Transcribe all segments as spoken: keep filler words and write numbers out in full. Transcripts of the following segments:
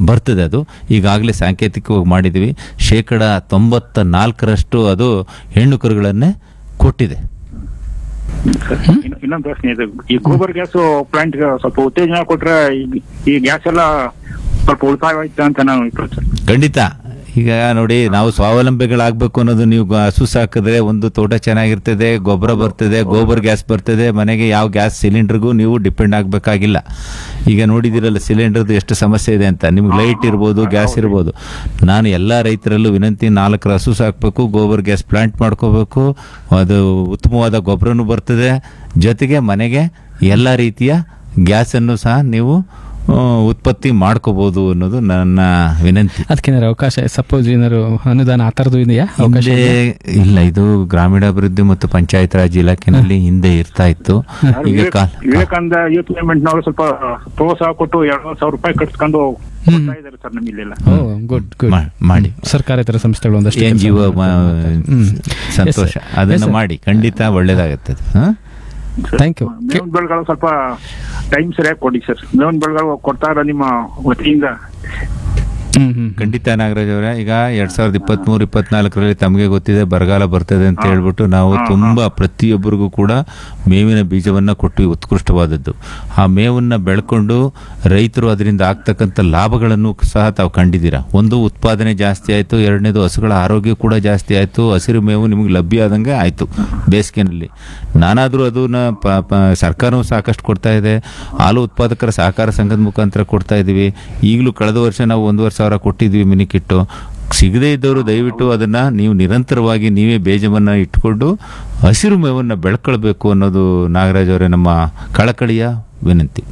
ಬರ್ತದೆ. ಅದು ಈಗಾಗಲೇ ಸಾಂಕೇತಿಕವಾಗಿ ಮಾಡಿದ್ದೀವಿ. ಶೇಕಡ ತೊಂಬತ್ತ ನಾಲ್ಕರಷ್ಟು ಅದು ಹೆಣ್ಣು ಕರುಗಳನ್ನೇ ಕೊಟ್ಟಿದೆ. ಇನ್ನೊಂದು ಪ್ರಶ್ನೆ ಇದೆ, ಈ ಗೋಬರ್ ಗ್ಯಾಸ್ ಪ್ಲಾಂಟ್ ಸ್ವಲ್ಪ ಉತ್ತೇಜನ ಕೊಟ್ರೆ ಈ- ಈ ಗ್ಯಾಸ್ ಎಲ್ಲ ಸ್ವಲ್ಪ ಉಳಿತಾಯ ಆಯ್ತಾ ಅಂತ ನಾನು ಸರ್. ಖಂಡಿತ. ಈಗ ನೋಡಿ, ನಾವು ಸ್ವಾವಲಂಬಿಗಳಾಗಬೇಕು ಅನ್ನೋದು, ನೀವು ಗ- ಹಸು ಸಾಕಿದ್ರೆ ಒಂದು ತೋಟ ಚೆನ್ನಾಗಿರ್ತದೆ, ಗೊಬ್ಬರ ಬರ್ತದೆ, ಗೋಬರ್ ಗ್ಯಾಸ್ ಬರ್ತದೆ, ಮನೆಗೆ ಯಾವ ಗ್ಯಾಸ್ ಸಿಲಿಂಡರ್ಗೂ ನೀವು ಡಿಪೆಂಡ್ ಆಗಬೇಕಾಗಿಲ್ಲ. ಈಗ ನೋಡಿದಿರಲ್ಲ ಸಿಲಿಂಡರ್ದು ಎಷ್ಟು ಸಮಸ್ಯೆ ಇದೆ ಅಂತ. ನಿಮ್ಗೆ ಲೈಟ್ ಇರ್ಬೋದು, ಗ್ಯಾಸ್ ಇರ್ಬೋದು. ನಾನು ಎಲ್ಲ ರೈತರಲ್ಲೂ ವಿನಂತಿ, ನಾಲ್ಕರ ಹಸು ಸಾಕಬೇಕು, ಗೋಬರ್ ಗ್ಯಾಸ್ ಪ್ಲಾಂಟ್ ಮಾಡ್ಕೋಬೇಕು, ಅದು ಉತ್ತಮವಾದ ಗೊಬ್ಬರನೂ ಬರ್ತದೆ, ಜೊತೆಗೆ ಮನೆಗೆ ಎಲ್ಲ ರೀತಿಯ ಗ್ಯಾಸನ್ನು ಸಹ ನೀವು ಆ, ಉತ್ಪತ್ತಿ ಮಾಡ್ಕೋಬಹುದು ಅನ್ನೋದು ನನ್ನ ವಿನಂತಿ. ಅದಕ್ಕೇನಾದ್ರು ಅವಕಾಶ, ಸಪೋಸ್ ಏನಾದ್ರು ಅನುದಾನ ಆ ಥರದ್ದು ಇದೆಯಾ ಅವಕಾಶ? ಹಿಂದೆ ಇಲ್ಲ, ಇದು ಗ್ರಾಮೀಣಾಭಿವೃದ್ಧಿ ಮತ್ತು ಪಂಚಾಯತ್ ರಾಜ್ ಇಲಾಖೆನಲ್ಲಿ ಹಿಂದೆ ಇರ್ತಾ ಇತ್ತು. ಈಗ ಕಾಲ ವಿವೇಕಾನಂದ ಯೂತ್ ಮೂವ್ಮೆಂಟ್ನವರು ಸ್ವಲ್ಪ ಪ್ರೋತ್ಸಾಹ ಕೊಟ್ಟು ಎರಡು ಸಾವಿರ ರೂಪಾಯಿ ಕಟ್ಸ್ಕೊಂಡು ಕೊಡ್ತಾ ಇದ್ದಾರೆ ಸರ್ ನಮ್ಮಿಲ್ಲೆಲ್ಲ. ಓ ಗುಡ್ ಗುಡ್. ಮಾ- ಮಾಡಿ ಸರ್ಕಾರೇತರ ಸಂಸ್ಥೆಗಳು ಒಂದಷ್ಟು ಎನ್ ಜಿ ಒ ಹ್ಮ್. ಸಂತೋಷ. Yes, sir. ಅದನ್ನ Yes, sir. ಮಾಡಿ, ಖಂಡಿತ ಒಳ್ಳೇದಾಗತ್ತೆ. ಹಾ, ಥ್ಯಾಂಕ್ ಯು. ಮೇವಿನ ಬೆಳೆಗಳು ಸ್ವಲ್ಪ ಟೈಮ್ ಸರಿಯಾಗಿ ಕೊಡಿ ಸರ್. ಮೇವಿನ ಬೆಳೆಗಳು ಕೊಡ್ತಾ ಇರೋ ನಿಮ್ಮ ವತಿಯಿಂದ. ಹ್ಮ್ ಹ್ಮ್ ಖಂಡಿತ ನಾಗರಾಜ್ ಅವರೇ. ಈಗ ಎರಡ್ ಸಾವಿರದ ಇಪ್ಪತ್ತ್ ಮೂರು ಇಪ್ಪತ್ನಾಲ್ಕರಲ್ಲಿ ತಮಗೆ ಗೊತ್ತಿದೆ ಬರಗಾಲ ಬರ್ತದೆ ಅಂತ ಹೇಳ್ಬಿಟ್ಟು ನಾವು ತುಂಬಾ ಪ್ರತಿಯೊಬ್ಬರಿಗೂ ಕೂಡ ಮೇವಿನ ಬೀಜವನ್ನ ಕೊಟ್ಟು ಉತ್ಕೃಷ್ಟವಾದದ್ದು. ಆ ಮೇವನ್ನ ಬೆಳ್ಕೊಂಡು ರೈತರು ಅದರಿಂದ ಆಗ್ತಕ್ಕಂಥ ಲಾಭಗಳನ್ನು ಸಹ ತಾವು ಕಂಡಿದ್ದೀರಾ. ಒಂದು, ಉತ್ಪಾದನೆ ಜಾಸ್ತಿ ಆಯ್ತು. ಎರಡನೇದು, ಹಸುಗಳ ಆರೋಗ್ಯ ಕೂಡ ಜಾಸ್ತಿ ಆಯ್ತು. ಹಸಿರು ಮೇವು ನಿಮಗೆ ಲಭ್ಯ ಆದಂಗೆ ಆಯ್ತು ಬೇಸಿಗೆನಲ್ಲಿ. ನಾನಾದ್ರೂ ಅದನ್ನ ಪ- ಪ- ಸರ್ಕಾರವೂ ಸಾಕಷ್ಟು ಕೊಡ್ತಾ ಇದೆ. ಹಾಲು ಉತ್ಪಾದಕರ ಸಹಕಾರ ಸಂಘದ ಮುಖಾಂತರ ಕೊಡ್ತಾ ಇದೀವಿ. ಈಗಲೂ ಕಳೆದ ವರ್ಷ ನಾವು ಒಂದೂವರೆ ಸಾವಿರ ಕೊಟ್ಟಿದ್ವಿ ಮಿನಿ ಕಿಟ್ಟು. ಸಿಗದೇ ಇದ್ದವರು ದಯವಿಟ್ಟು ಅದನ್ನ ನೀವು ನಿರಂತರವಾಗಿ ನೀವೇ ಬೇಜವನ್ನ ಇಟ್ಕೊಂಡು ಹಸಿರು ಮೇವನ್ನ ಬೆಳ್ಕೊಳ್ಬೇಕು ಅನ್ನೋದು ನಾಗರಾಜ್ ಅವರೇ ನಮ್ಮ ಕಳಕಳಿಯ ವಿನಂತಿ.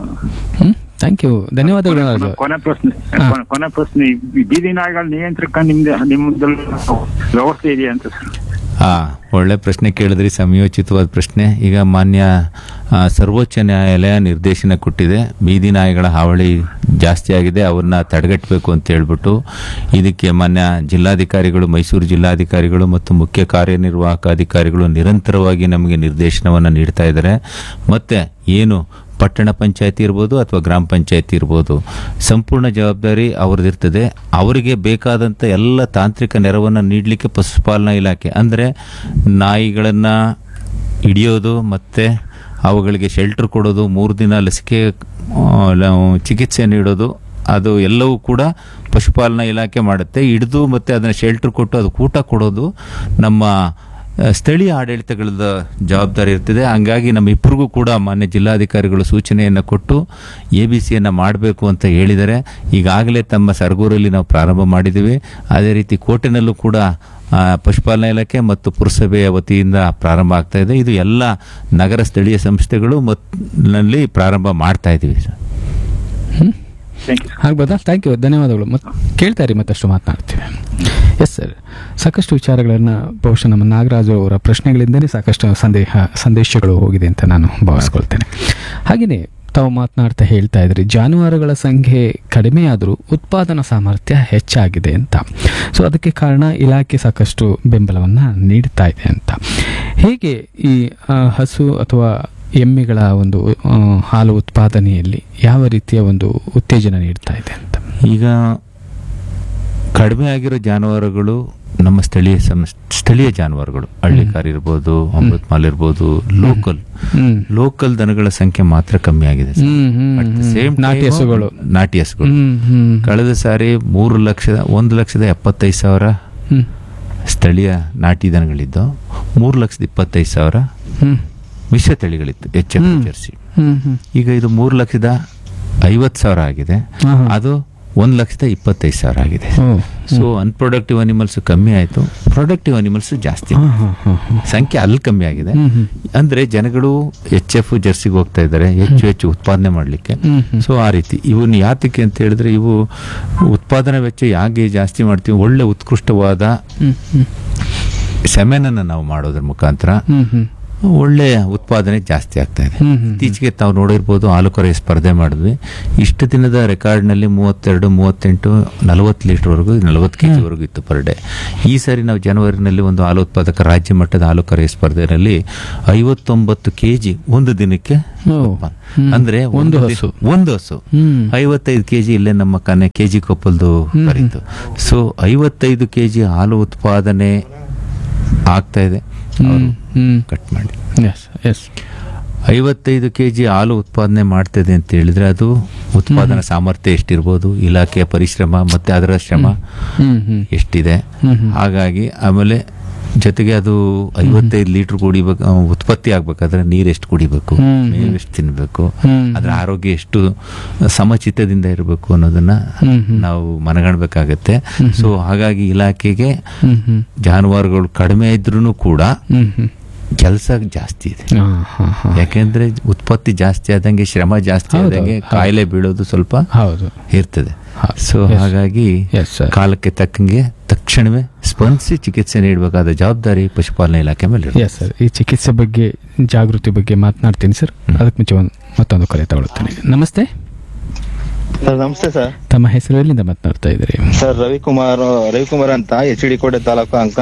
ಹ್ಮ್ ಥ್ಯಾಂಕ್ ಯು, ಧನ್ಯವಾದಗಳು ನಾಗರಾಜ್ ಅವರೇ. ಕೊನೆ ಪ್ರಶ್ನೆ ಹಾ. ಕೊನೆ- ಕೊನೆ ಪ್ರಶ್ನೆ, ಈ ಬೀದಿ ನಾಯಿಗಳ ನಿಯಂತ್ರಕ ನಿಮ್ದು ನಿಮ್ಮದಲ್ಲಿ ವ್ಯವಸ್ಥೆ ಇದೆಯಾ ಅಂತ ಸರ್? ಹಾ, ಒಳ್ಳೆ ಪ್ರಶ್ನೆ ಕೇಳಿದ್ರಿ, ಸಮಯೋಚಿತವಾದ ಪ್ರಶ್ನೆ. ಈಗ ಮಾನ್ಯ ಆ, ಸರ್ವೋಚ್ಚ ನ್ಯಾಯಾಲಯ ನಿರ್ದೇಶನ ಕೊಟ್ಟಿದೆ. ಬೀದಿ ನಾಯಿಗಳ ಹಾವಳಿ ಜಾಸ್ತಿ ಆಗಿದೆ, ಅವನ್ನ ತಡೆಗಟ್ಟಬೇಕು ಅಂತ ಹೇಳ್ಬಿಟ್ಟು. ಇದಕ್ಕೆ ಮಾನ್ಯ ಜಿಲ್ಲಾಧಿಕಾರಿಗಳು, ಮೈಸೂರು ಜಿಲ್ಲಾಧಿಕಾರಿಗಳು ಮತ್ತು ಮುಖ್ಯ ಕಾರ್ಯನಿರ್ವಾಹಕ ಅಧಿಕಾರಿಗಳು ನಿರಂತರವಾಗಿ ನಮಗೆ ನಿರ್ದೇಶನವನ್ನು ನೀಡ್ತಾ ಇದ್ದಾರೆ. ಮತ್ತೆ ಏನು ಪಟ್ಟಣ ಪಂಚಾಯತಿ ಇರ್ಬೋದು ಅಥವಾ ಗ್ರಾಮ ಪಂಚಾಯತಿ ಇರ್ಬೋದು, ಸಂಪೂರ್ಣ ಜವಾಬ್ದಾರಿ ಅವ್ರದ್ದಿರ್ತದೆ. ಅವರಿಗೆ ಬೇಕಾದಂಥ ಎಲ್ಲ ತಾಂತ್ರಿಕ ನೆರವನ್ನು ನೀಡಲಿಕ್ಕೆ ಪಶುಪಾಲನಾ ಇಲಾಖೆ, ಅಂದರೆ ನಾಯಿಗಳನ್ನು ಹಿಡಿಯೋದು ಮತ್ತು ಅವುಗಳಿಗೆ ಶೆಲ್ಟರ್ ಕೊಡೋದು, ಮೂರು ದಿನ ಲಸಿಕೆ ಆ, ಲ- ಚಿಕಿತ್ಸೆ ನೀಡೋದು, ಅದು ಎಲ್ಲವೂ ಕೂಡ ಪಶುಪಾಲನಾ ಇಲಾಖೆ ಮಾಡುತ್ತೆ. ಹಿಡಿದು ಮತ್ತು ಅದನ್ನು ಶೆಲ್ಟರ್ ಕೊಟ್ಟು ಅದು ಊಟ ಕೊಡೋದು ನಮ್ಮ ಆ, ಸ್ಥಳೀಯ ಆಡಳಿತಗಳದ ಜವಾಬ್ದಾರಿ ಇರ್ತದೆ. ಹಂಗಾಗಿ ನಮ್ಮ ಇಬ್ಬರಿಗೂ ಕೂಡ ಮಾನ್ಯ ಜಿಲ್ಲಾಧಿಕಾರಿಗಳು ಸೂಚನೆಯನ್ನು ಕೊಟ್ಟು ಎ ಬಿ ಸಿಯನ್ನು ಮಾಡಬೇಕು ಅಂತ ಹೇಳಿದ್ದಾರೆ. ಈಗಾಗಲೇ ತಮ್ಮ ಸರಗೂರಲ್ಲಿ ನಾವು ಪ್ರಾರಂಭ ಮಾಡಿದ್ದೀವಿ. ಅದೇ ರೀತಿ ಕೋಟೆನಲ್ಲೂ ಕೂಡ ಆ, ಪಶುಪಾಲನಾ ಇಲಾಖೆ ಮತ್ತು ಪುರಸಭೆಯ ವತಿಯಿಂದ ಪ್ರಾರಂಭ ಆಗ್ತಾ ಇದೆ. ಇದು ಎಲ್ಲ ನಗರ ಸ್ಥಳೀಯ ಸಂಸ್ಥೆಗಳು ನಲ್ಲಿ ಪ್ರಾರಂಭ ಮಾಡ್ತಾ ಇದ್ದೀವಿ ಸರ್. Hmm thank you. ಆಗ್ಬೋದಾ? ಥ್ಯಾಂಕ್ ಯು, ಧನ್ಯವಾದಗಳು. ಮತ್ತೆ ಕೇಳ್ತಾ ಇರಿ, ಮತ್ತಷ್ಟು ಮಾತನಾಡ್ತೀವಿ. ಎಸ್ ಸರ್, ಸಾಕಷ್ಟು ವಿಚಾರಗಳನ್ನು ಬಹುಶಃ ನಮ್ಮ ನಾಗರಾಜು ಅವರ ಪ್ರಶ್ನೆಗಳಿಂದಲೇ ಸಾಕಷ್ಟು ಸಂದೇಹ ಸಂದೇಶಗಳು ಹೋಗಿದೆ ಅಂತ ನಾನು ಭಾವಿಸ್ಕೊಳ್ತೇನೆ. ಹಾಗೆಯೇ ತಾವು ಮಾತನಾಡ್ತಾ ಹೇಳ್ತಾ ಇದ್ರಿ, ಜಾನುವಾರುಗಳ ಸಂಖ್ಯೆ ಕಡಿಮೆಯಾದರೂ ಉತ್ಪಾದನಾ ಸಾಮರ್ಥ್ಯ ಹೆಚ್ಚಾಗಿದೆ ಅಂತ. ಸೊ ಅದಕ್ಕೆ ಕಾರಣ ಇಲಾಖೆ ಸಾಕಷ್ಟು ಬೆಂಬಲವನ್ನು ನೀಡ್ತಾ ಇದೆ ಅಂತ. ಹೇಗೆ ಈ ಆ, ಹಸು ಅಥವಾ ಎಮ್ಮೆಗಳ ಒಂದು ಆ, ಹಾಲು ಉತ್ಪಾದನೆಯಲ್ಲಿ ಯಾವ ರೀತಿಯ ಒಂದು ಉತ್ತೇಜನ ನೀಡ್ತಾ ಇದೆ ಅಂತ? ಈಗ ಕಡಿಮೆ ಆಗಿರೋ ಜಾನುವಾರುಗಳು ನಮ್ಮ ಸ್ಥಳೀಯ ಸಂಸ್- ಸ್ಥಳೀಯ ಜಾನುವಾರುಗಳು, ಹಳ್ಳಿಕಾರ್ ಇರ್ಬೋದು, ಅಮೃತ್ ಮಾಲ್ ಇರ್ಬೋದು, ಲೋಕಲ್ ಹ್ಮ್. ಲೋಕಲ್ ದನಗಳ ಸಂಖ್ಯೆ ಮಾತ್ರ ಕಮ್ಮಿ ಆಗಿದೆ sir. Hmm, hmm, At the hmm. same time, ನಾಟಿ ಹಸುಗಳು. ನಾಟಿ ಹಸುಗಳು ಹ್ಮ್, ಹ್ಮ್. ಕಳೆದ ಸಾರಿ ಮೂರು ಲಕ್ಷದ ಒಂದು ಲಕ್ಷದ ಎಪ್ಪತ್ತೈದು ಸಾವಿರ ಹ್ಮ್. ಸ್ಥಳೀಯ ನಾಟಿ ದನಗಳಿದ್ದು, ಮೂರು ಲಕ್ಷದ ಇಪ್ಪತ್ತೈದು ಸಾವಿರ ಹ್ಮ್. ಮಿಶ್ರ ತಳಿಗಳಿತ್ತು, ಎಚ್ ಎಫ್ ಹ್ಮ್. ಜರ್ಸಿ. ಹ್ಮ್, ಹ್ಮ್. ಈಗ ಇದು ಮೂರು ಲಕ್ಷದ ಐವತ್ತು ಸಾವಿರ ಆಗಿದೆ. ಹಾ, ಹಾ. ಅದು ಒಂದು ಲಕ್ಷದ ಇಪ್ಪತ್ತೈದು ಸಾವಿರ ಆಗಿದೆ. ಓ. ಸೊ ಅನ್ಪ್ರೊಡಕ್ಟಿವ್ ಅನಿಮಲ್ಸ್ ಕಮ್ಮಿ ಆಯಿತು, ಪ್ರೊಡಕ್ಟಿವ್ ಅನಿಮಲ್ಸ್ ಜಾಸ್ತಿ. ಹಾ, ಹಾ, ಹಾ, ಹಾ. ಸಂಖ್ಯೆ ಅಲ್ಲಿ ಕಮ್ಮಿ ಆಗಿದೆ. ಹ್ಮ್, ಹ್ಮ್. ಅಂದ್ರೆ ಜನಗಳು ಎಚ್ ಎಫ್ ಜರ್ಸಿಗೆ ಹೋಗ್ತಾ ಇದ್ದಾರೆ ಹೆಚ್ಚು ಹೆಚ್ಚು ಉತ್ಪಾದನೆ ಮಾಡಲಿಕ್ಕೆ. ಹ್ಮ್, ಹ್ಮ್. ಸೊ ಆ ರೀತಿ ಇವನ್ನ ಯಾತಕ್ಕೆ ಅಂತ ಹೇಳಿದ್ರೆ, ಇವು ಉತ್ಪಾದನಾ ವೆಚ್ಚ ಯಾಕೆ ಜಾಸ್ತಿ ಮಾಡ್ತೀವಿ, ಒಳ್ಳೆ ಉತ್ಕೃಷ್ಟವಾದ ಹ್ಮ್, ಹ್ಮ್. ಸೆಮೆನನ್ನು ನಾವು ಮಾಡೋದ್ರ ಮುಖಾಂತರ ಹ್ಮ್, ಹ್ಮ್. ಒಳ್ಳೆ ಉತ್ಪಾದನೆ ಜಾಸ್ತಿ ಆಗ್ತಾ ಇದೆ. ಹ್ಮ್, ಹ್ಮ್, ಇತ್ತೀಚೆಗೆ ತಾವು ನೋಡಿರ್ಬೋದು ಹಾಲು ಕರೆ ಸ್ಪರ್ಧೆ ಮಾಡಿದ್ವಿ. ಇಷ್ಟು ದಿನದ ರೆಕಾರ್ಡ್ನಲ್ಲಿ ಮೂವತ್ತೆರಡು ಮೂವತ್ತೆಂಟು ನಲವತ್ತು ಲೀಟರ್ವರೆಗೂ ನಲವತ್ತು ಕೆ ಜಿವರೆಗೂ ಇತ್ತು ಪರ್ ಡೇ. ಈ ಸಾರಿ ನಾವು ಜನವರಿನಲ್ಲಿ ಒಂದು ಹಾಲು ಉತ್ಪಾದಕ ರಾಜ್ಯ ಮಟ್ಟದ ಹಾಲು ಕರೆ ಸ್ಪರ್ಧೆಯಲ್ಲಿ ಐವತ್ತೊಂಬತ್ತು ಕೆ ಜಿ ಒಂದು ದಿನಕ್ಕೆ ಓ, ಉತ್ಪಾದನೆ. ಹ್ಮ್. ಅಂದ್ರೆ ಒಂದು ಒಂದು ಹಸು. ದಿ- ಒಂದು ಹಸು ಹ್ಮ್. ಐವತ್ತೈದು ಕೆಜಿ ಇಲ್ಲೇ ನಮ್ಮ ಕನೆ ಕೆಜಿ ಕೊಪ್ಪಲ್ದು ಕರೀತು. ಸೊ ಐವತ್ತೈದು ಕೆಜಿ ಹಾಲು ಉತ್ಪಾದನೆ ಆಗ್ತಾ ಇದೆ. ಹ್ಮ್, ಹ್ಮ್. ಕಟ್ ಮಾಡಿ ಎಸ್ ಎಸ್ ಐವತ್ತೈದು ಕೆ ಜಿ ಹಾಲು ಉತ್ಪಾದನೆ ಮಾಡ್ತಿದೆ ಅಂತ ಹೇಳಿದ್ರೆ ಅದು ಉತ್ಪಾದನಾ ಸಾಮರ್ಥ್ಯ ಎಷ್ಟಿರ್ಬೋದು, ಇಲಾಖೆಯ ಪರಿಶ್ರಮ ಮತ್ತೆ ಅದರ ಶ್ರಮ ಹ್ಮ್, ಹ್ಮ್. ಎಷ್ಟಿದೆ. ಹ್ಮ್, ಹ್ಮ್. ಹಾಗಾಗಿ ಆಮೇಲೆ ಜೊತೆಗೆ ಅದು ಐವತ್ತೈದು ಲೀಟರ್ ಕುಡಿಬೇಕು, ಆ, ಉತ್ಪತ್ತಿ ಆಗ್ಬೇಕಾದ್ರೆ ನೀರು ಎಷ್ಟು ಕುಡಿಬೇಕು, ಹ್ಮ್, ಮೇವು ಎಷ್ಟು ತಿನ್ಬೇಕು, ಹ್ಮ್. ಅದರ ಆರೋಗ್ಯ ಎಷ್ಟು ಸಮಚಿತ್ತದಿಂದ ಇರಬೇಕು ಅನ್ನೋದನ್ನ ಹ್ಮ್, ಹ್ಮ್. ನಾವು ಮನಗಾಣಬೇಕಾಗತ್ತೆ. ಸೊ ಹಾಗಾಗಿ ಇಲಾಖೆಗೆ ಹ್ಮ್, ಹ್ಮ್. ಜಾನುವಾರುಗಳು ಕಡಿಮೆ ಇದ್ರೂ ಕೂಡ ಹ್ಮ್, ಹ್ಮ್. ಕೆಲಸ ಜಾಸ್ತಿ ಇದೆ. ಹಾ, ಹಾ, ಹಾ. ಯಾಕೆಂದ್ರೆ ಉತ್ಪತ್ತಿ ಜಾಸ್ತಿ ಆದಂಗೆ ಶ್ರಮ ಜಾಸ್ತಿ ಹೌದು, ಆದಂಗೆ ಹೌದು. ಕಾಯಿಲೆ ಬೀಳೋದು ಸ್ವಲ್ಪ ಹೌದು. ಇರ್ತದೆ. ಹೌದು. So Yes. ಹಾಗಾಗಿ Yes, sir. ಕಾಲಕ್ಕೆ ತಕ್ಕಂಗೆ ತಕ್ಷಣವೇ ಸ್ಪಂದಿಸಿ ಚಿಕಿತ್ಸೆ ನೀಡಬೇಕಾದ ಜವಾಬ್ದಾರಿ ಪಶುಪಾಲನಾ ಇಲಾಖೆ ಮೇಲೆ ಇರುತ್ತೆ. ಎಸ್ ಸರ್, ಈ ಚಿಕಿತ್ಸೆ ಬಗ್ಗೆ ಜಾಗೃತಿ ಬಗ್ಗೆ ಮಾತನಾಡ್ತೀನಿ ಸರ್. ಅದಕ್ಕೆ ಮುಂಚೆ ಒಂದು ಮತ್ತೊಂದು ಕರೆ ತಗೊಳ್ತೇನೆ. ನಮಸ್ತೆ, ಸರ್ ನಮಸ್ತೆ ಸರ್. ತಮ್ಮ ಹೆಸರು ಎಲ್ಲಿಂದ ಮಾತನಾಡ್ತಾ ಇದ್ದೀರಿ? ಸರ್ ರವಿಕುಮಾರ್ ರವಿಕುಮಾರ್ ಅಂತ ಎಚ್ ಡಿ ಕೋಟೆ ತಾಲೂಕು ಅಂಕ.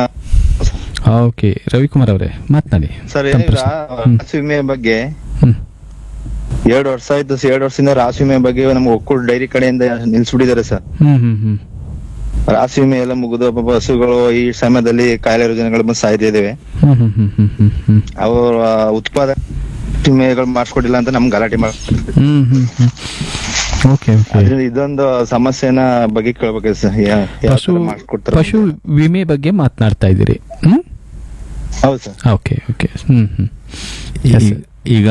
ಓಕೆ, ರವಿಕುಮಾರ್ ಅವರೇ ಮಾತನಾಡಿ. ಸರ್ ತಮ್ಮ ಈಗ ಪ್ರಶ್ನೆ. ಹ್ಮ್. ರಾಸು ವಿಮೆ ಬಗ್ಗೆ ಹ್ಮ್. ಎರಡು ವರ್ಷ ಆಯ್ತು. ಎರಡು ವರ್ಷದಿಂದ ರಾಸು ವಿಮೆ ಬಗ್ಗೆ ನಮ್ಮ ಒಕ್ಕೂಟ ಡೈರಿ ಕಡೆಯಿಂದ ನಿಲ್ಸ್ಬಿಟ್ಟಿದ್ದಾರೆ ಸರ್. ಹ್ಮ್, ಹ್ಮ್, ಹ್ಮ್. ರಾಸು ವಿಮೆ ಎಲ್ಲ ಮುಗಿದು ಪಾಪ ಹಸುಗಳು ಈ ಸಮಯದಲ್ಲಿ ಕಾಯಿಲೆ ರುಜಿನಗಳು ಬಂದು ಸಾಯ್ತಾ ಇದಾವೆ. ಹ್ಮ್, ಹ್ಮ್, ಹ್ಮ್, ಹ್ಮ್, ಹ್ಮ್, ಹ್ಮ್. ಅವ್ರ ಉತ್ಪಾದನೆ ವಿಮೆಗಳು ಮಾಡಿಸ್ಕೊಟ್ಟಿಲ್ಲ ಅಂತ ನಮ್ಗೆ ಗಲಾಟೆ ಮಾಡ್ತಾರೆ. ಹ್ಮ್, ಹ್ಮ್, ಹ್ಮ್. Okay, okay. ಅದ್ರಿಂದ ಇದೊಂದು ಸಮಸ್ಯೆನ ಬಗ್ಗೆ ಕೇಳ್ಬೇಕು ಸರ್. ಯಾ- ಯಾವ ಪಶು ತರ ಮಾಡಿಸ್ಕೊಡ್ತಾರೆ? ಪಶು ವಿಮೆ ಬಗ್ಗೆ ಮಾತನಾಡ್ತಾ ಇದ್ದೀರಿ. ಹ್ಮ್. ಹೌದು ಸರ್. Okay, okay. ಹ್ಮ್, ಹ್ಮ್. ಈ- Yes, sir. ಈಗ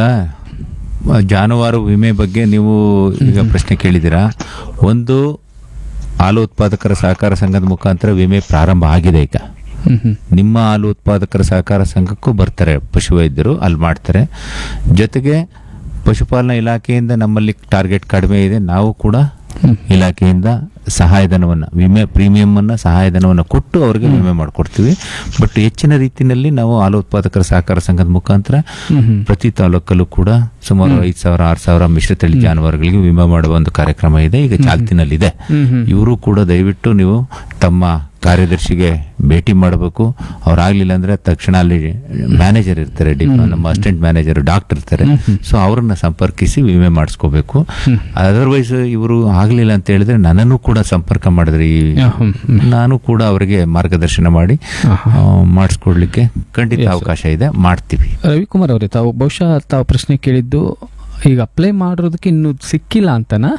ಜಾನುವಾರು ವಿಮೆ ಬಗ್ಗೆ ನೀವು ಈಗ ಪ್ರಶ್ನೆ ಕೇಳಿದ್ದೀರಾ. ಒಂದು ಹಾಲು ಉತ್ಪಾದಕರ ಸಹಕಾರ ಸಂಘದ ಮುಖಾಂತರ ವಿಮೆ ಪ್ರಾರಂಭ ಆಗಿದೆ. ಈಗ ಹ್ಮ್, ಹ್ಮ್. ನಿಮ್ಮ ಹಾಲು ಉತ್ಪಾದಕರ ಸಹಕಾರ ಸಂಘಕ್ಕೂ ಬರ್ತಾರೆ ಪಶುವೈದ್ಯರು, ಅಲ್ಲಿ ಮಾಡ್ತಾರೆ. ಜೊತೆಗೆ ಪಶುಪಾಲನಾ ಇಲಾಖೆಯಿಂದ ನಮ್ಮಲ್ಲಿ ಟಾರ್ಗೆಟ್ ಕಡಿಮೆ ಇದೆ, ನಾವು ಕೂಡ ಹ್ಮ್. ಇಲಾಖೆಯಿಂದ ಸಹಾಯಧನವನ್ನು ವಿಮೆ ಪ್ರೀಮಿಯಂ ಅನ್ನ ಸಹಾಯಧನವನ್ನು ಕೊಟ್ಟು ಅವರಿಗೆ ವಿಮೆ ಮಾಡಿಕೊಡ್ತೀವಿ. ಬಟ್ ಹೆಚ್ಚಿನ ರೀತಿಯಲ್ಲಿ ನಾವು ಹಾಲು ಉತ್ಪಾದಕರ ಸಹಕಾರ ಸಂಘದ ಮುಖಾಂತರ ಹ್ಮ್, ಹ್ಮ್. ಪ್ರತಿ ತಾಲೂಕಲ್ಲೂ ಕೂಡ ಸುಮಾರು ಐದು ಸಾವಿರ ಆರು ಸಾವಿರ ಮಿಶ್ರತಳಿ ಜಾನುವಾರುಗಳಿಗೆ ವಿಮೆ ಮಾಡುವ ಒಂದು ಕಾರ್ಯಕ್ರಮ ಇದೆ, ಈಗ ಚಾಲ್ತಿನಲ್ಲಿದೆ. ಹ್ಮ್, ಹ್ಮ್. ಇವರು ಕೂಡ ದಯವಿಟ್ಟು ನೀವು ತಮ್ಮ ಕಾರ್ಯದರ್ಶಿಗೆ ಭೇಟಿ ಮಾಡಬೇಕು. ಅವ್ರಾಗ್ಲಿಲ್ಲ ಅಂದ್ರೆ ತಕ್ಷಣ ಅಲ್ಲಿ ಮ್ಯಾನೇಜರ್ ಇರ್ತಾರೆ, ಡಿ- ನಮ್ಮ ಅಸಿಸ್ಟೆಂಟ್ ಮ್ಯಾನೇಜರ್ ಡಾಕ್ಟರ್ ಇರ್ತಾರೆ. ಸೊ ಅವ್ರನ್ನ ಸಂಪರ್ಕಿಸಿ ವಿಮೆ ಮಾಡಿಸ್ಕೋಬೇಕು. ಅದರ್ವೈಸ್ ಇವರು ಆಗ್ಲಿಲ್ಲ ಅಂತ ಹೇಳಿದ್ರೆ ನನ್ನನ್ನು ಕೂಡ ಸಂಪರ್ಕ ಮಾಡಿದ್ರೆ ಈ ಹ್ಮ್, ಹ್ಮ್. ನಾನು ಕೂಡ ಅವರಿಗೆ ಮಾರ್ಗದರ್ಶನ ಮಾಡಿ ಆಹಾ. ಆ, ಮಾಡಿಸ್ಕೊಡ್ಲಿಕ್ಕೆ ಖಂಡಿತ Yes, sir. ಅವಕಾಶ ಇದೆ, ಮಾಡ್ತೀವಿ. ರವಿಕುಮಾರ್ ಅವರೇ, ತಾವು ಬಹುಶಃ ತಾವು ಪ್ರಶ್ನೆ ಕೇಳಿದ್ದು ಈಗ ಅಪ್ಲೈ ಮಾಡೋದಕ್ಕೆ ಇನ್ನೂ ಸಿಕ್ಕಿಲ್ಲ ಅಂತನಾ?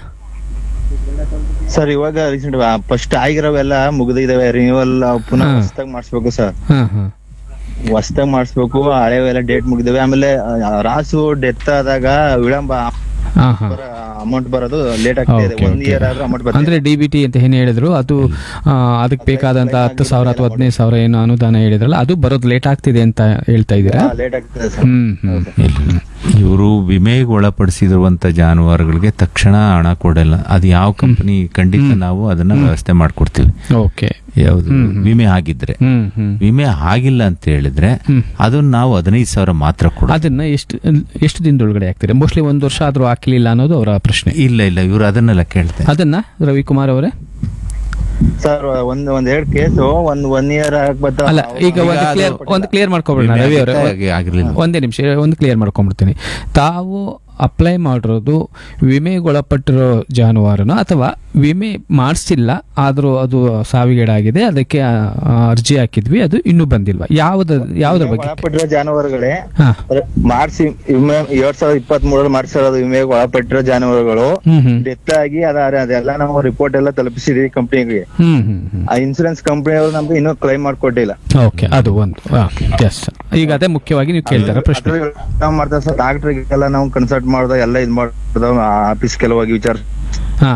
ಸರ್ ಇವಾಗ ರೀಸೆಂಟ್ ಫಸ್ಟ್ ಆಗಿರೋವೆಲ್ಲ ಮುಗಿದಿದಾವೆ. ರಿನ್ಯೂವಲ್ ಪುನಃ ಹಾ. ಹೊಸದಾಗಿ ಮಾಡಿಸ್ಬೇಕು ಸರ್. ಹಾ, ಹಾ. ಹೊಸದಾಗಿ ಮಾಡಿಸ್ಬೇಕು. ಹಳೆವೆಲ್ಲ ಡೇಟ್ ಮುಗಿದಾವೆ. ಆಮೇಲೆ ಆ, ರಾಸು ಡೆತ್ ಆದಾಗ ವಿಳಂಬ ಹಾ, ಹಾ. ಅಮೌಂಟ್ ಬರೋದು ಲೇಟ್ ಆಗ್ತಾ ಇದೆ. Okay, ಒಂದ್ okay. ಇಯರ್ ಆದ್ರೂ ಅಮೌಂಟ್ ಅಂದ್ರೆ ಬರ್ತದೆ. ಡಿ ಬಿ ಟಿ ಅಂತ ಏನ್ ಹೇಳಿದ್ರು ಅದು ಆ, ಅದಕ್ಕೆ ಬೇಕಾದಂತ ಹತ್ತು ಸಾವಿರ ಅಥವಾ ಹದಿನೈದು ಸಾವಿರ ಏನು ಅನುದಾನ ಹೇಳಿದ್ರಲ್ಲ ಅದು ಬರೋದು ಲೇಟ್ ಆಗ್ತಿದೆ ಅಂತ ಹೇಳ್ತಾ ಇದ್ದೀರಾ? ಲೇಟ್ ಆಗ್ತದೆ ಸರ್. ಹ್ಮ್, ಹ್ಮ್. ಇವರು ವಿಮೆಗೆ ಒಳಪಡಿಸಿರುವಂತ ಜಾನುವಾರುಗಳಿಗೆ ತಕ್ಷಣ ಹಣ ಕೊಡಲ್ಲ. ಅದು ಯಾವ ಕಂಪನಿ ಖಂಡಿತ ನಾವು ಅದನ್ನ ವ್ಯವಸ್ಥೆ ಮಾಡ್ಕೊಡ್ತೀವಿ. ಓಕೆ. ಯಾವುದು ವಿಮೆ ಆಗಿದ್ರೆ. ಹ್ಮ್, ಹ್ಮ್. ವಿಮೆ ಆಗಿಲ್ಲ ಅಂತ ಹೇಳಿದ್ರೆ ಹ್ಮ್. ಅದನ್ನ ನಾವು ಹದಿನೈದು ಸಾವಿರ ಮಾತ್ರ ಕೊಡ. ಅದನ್ನ ಎಷ್ಟು ಎಷ್ಟು ದಿನದೊಳಗಡೆ ಆಗ್ತೀರಾ? ಮೋಸ್ಟ್ಲಿ ಒಂದ್ ವರ್ಷ ಆದ್ರೂ ಹಾಕ್ಲಿಲ್ಲ ಅನ್ನೋದು ಅವರ ಪ್ರಶ್ನೆ. ಇಲ್ಲ ಇಲ್ಲ ಇವರು ಅದನ್ನೆಲ್ಲ ಕೇಳ್ತಾರೆ. ಅದನ್ನ ರವಿಕುಮಾರ್ ಅವರೇ, ಸರ್ ಒಂದ್ ಒಂದ್ ಎರಡ್ ಕೇಸು ಒಂದ್ ಒನ್ ಇಯರ್ ಆಗ್ಬತ್ತ. ಅಲ್ಲ ಈಗ ಒಂದು ಕ್ಲಿಯರ್ ಒಂದು ಕ್ಲಿಯರ್ ಮಾಡ್ಕೊಬಿಡೋಣ ರವಿ ಅವರೇ. ಆಗಿರ್ಲಿಲ್ಲ. ಒಂದೇ ನಿಮಿಷ ಒಂದು ಕ್ಲಿಯರ್ ಮಾಡ್ಕೊಂಡ್ಬಿಡ್ತೀನಿ. ತಾವು ಅಪ್ಲೈ ಮಾಡಿರೋದು ವಿಮೆಗೊಳಪಟ್ಟಿರೋ ಜಾನುವಾರುನ ಅಥವಾ ವಿಮೆ ಮಾಡಿಸಿಲ್ಲ ಆದರೂ ಅದು ಸಾವಿಗೀಡಾಗಿದೆ, ಅದಕ್ಕೆ ಆ, ಅರ್ಜಿ ಹಾಕಿದ್ವಿ, ಅದು ಇನ್ನೂ ಬಂದಿಲ್ವಾ? ಯಾವ್ದ ಯಾವ್ದ್ರ ಬಗ್ಗೆ? ಒಳಪಟ್ಟಿರೋ ಜಾನುವಾರುಗಳೇ ಹಾ. ಮಾಡಿಸಿ ವಿಮೆ ಎರಡ್ ಸಾವಿರದ ಇಪ್ಪತ್ತ್ ಮೂರಲ್ಲಿ ಮಾಡಿಸಿರೋದು ವಿಮೆಗೆ ಒಳಪಟ್ಟಿರೋ ಜಾನುವಾರುಗಳು ಹ್ಮ್, ಹ್ಮ್. ಡೆತ್ ಆಗಿ ಅದ ಅದೆಲ್ಲ ನಾವು ರಿಪೋರ್ಟ್ ಎಲ್ಲ ತಲುಪಿಸಿದೀವಿ ಕಂಪ್ನಿಗೆ. ಹ್ಮ್, ಹ್ಮ್, ಹ್ಮ್. ಆ ಇನ್ಸೂರೆನ್ಸ್ ಕಂಪನಿಯವರು ನಮ್ಗೆ ಇನ್ನೂ ಕ್ಲೈಮ್ ಮಾಡ್ಕೊಟ್ಟಿಲ್ಲ. ಓಕೆ, ಅದು ಒಂದು. ಎಸ್, ಈಗ ಅದೇ ಮುಖ್ಯವಾಗಿ ನೀವು ಕೇಳ್ತಾರ ಪ್ರಶ್ನೆ. ನಾವು ಮಾಡ್ತಾ ಸರ್ ಡಾಕ್ಟರ್ಗೆಲ್ಲ ನಾವು ಕನ್ಸಲ್ಟ್ ಮಾಡ್ದ ಎಲ್ಲ ಇದ್ ಮಾಡ್ದ ಆಫೀಸ್ ಕೆಲವಾಗಿ ವಿಚಾರ. ಹಾ,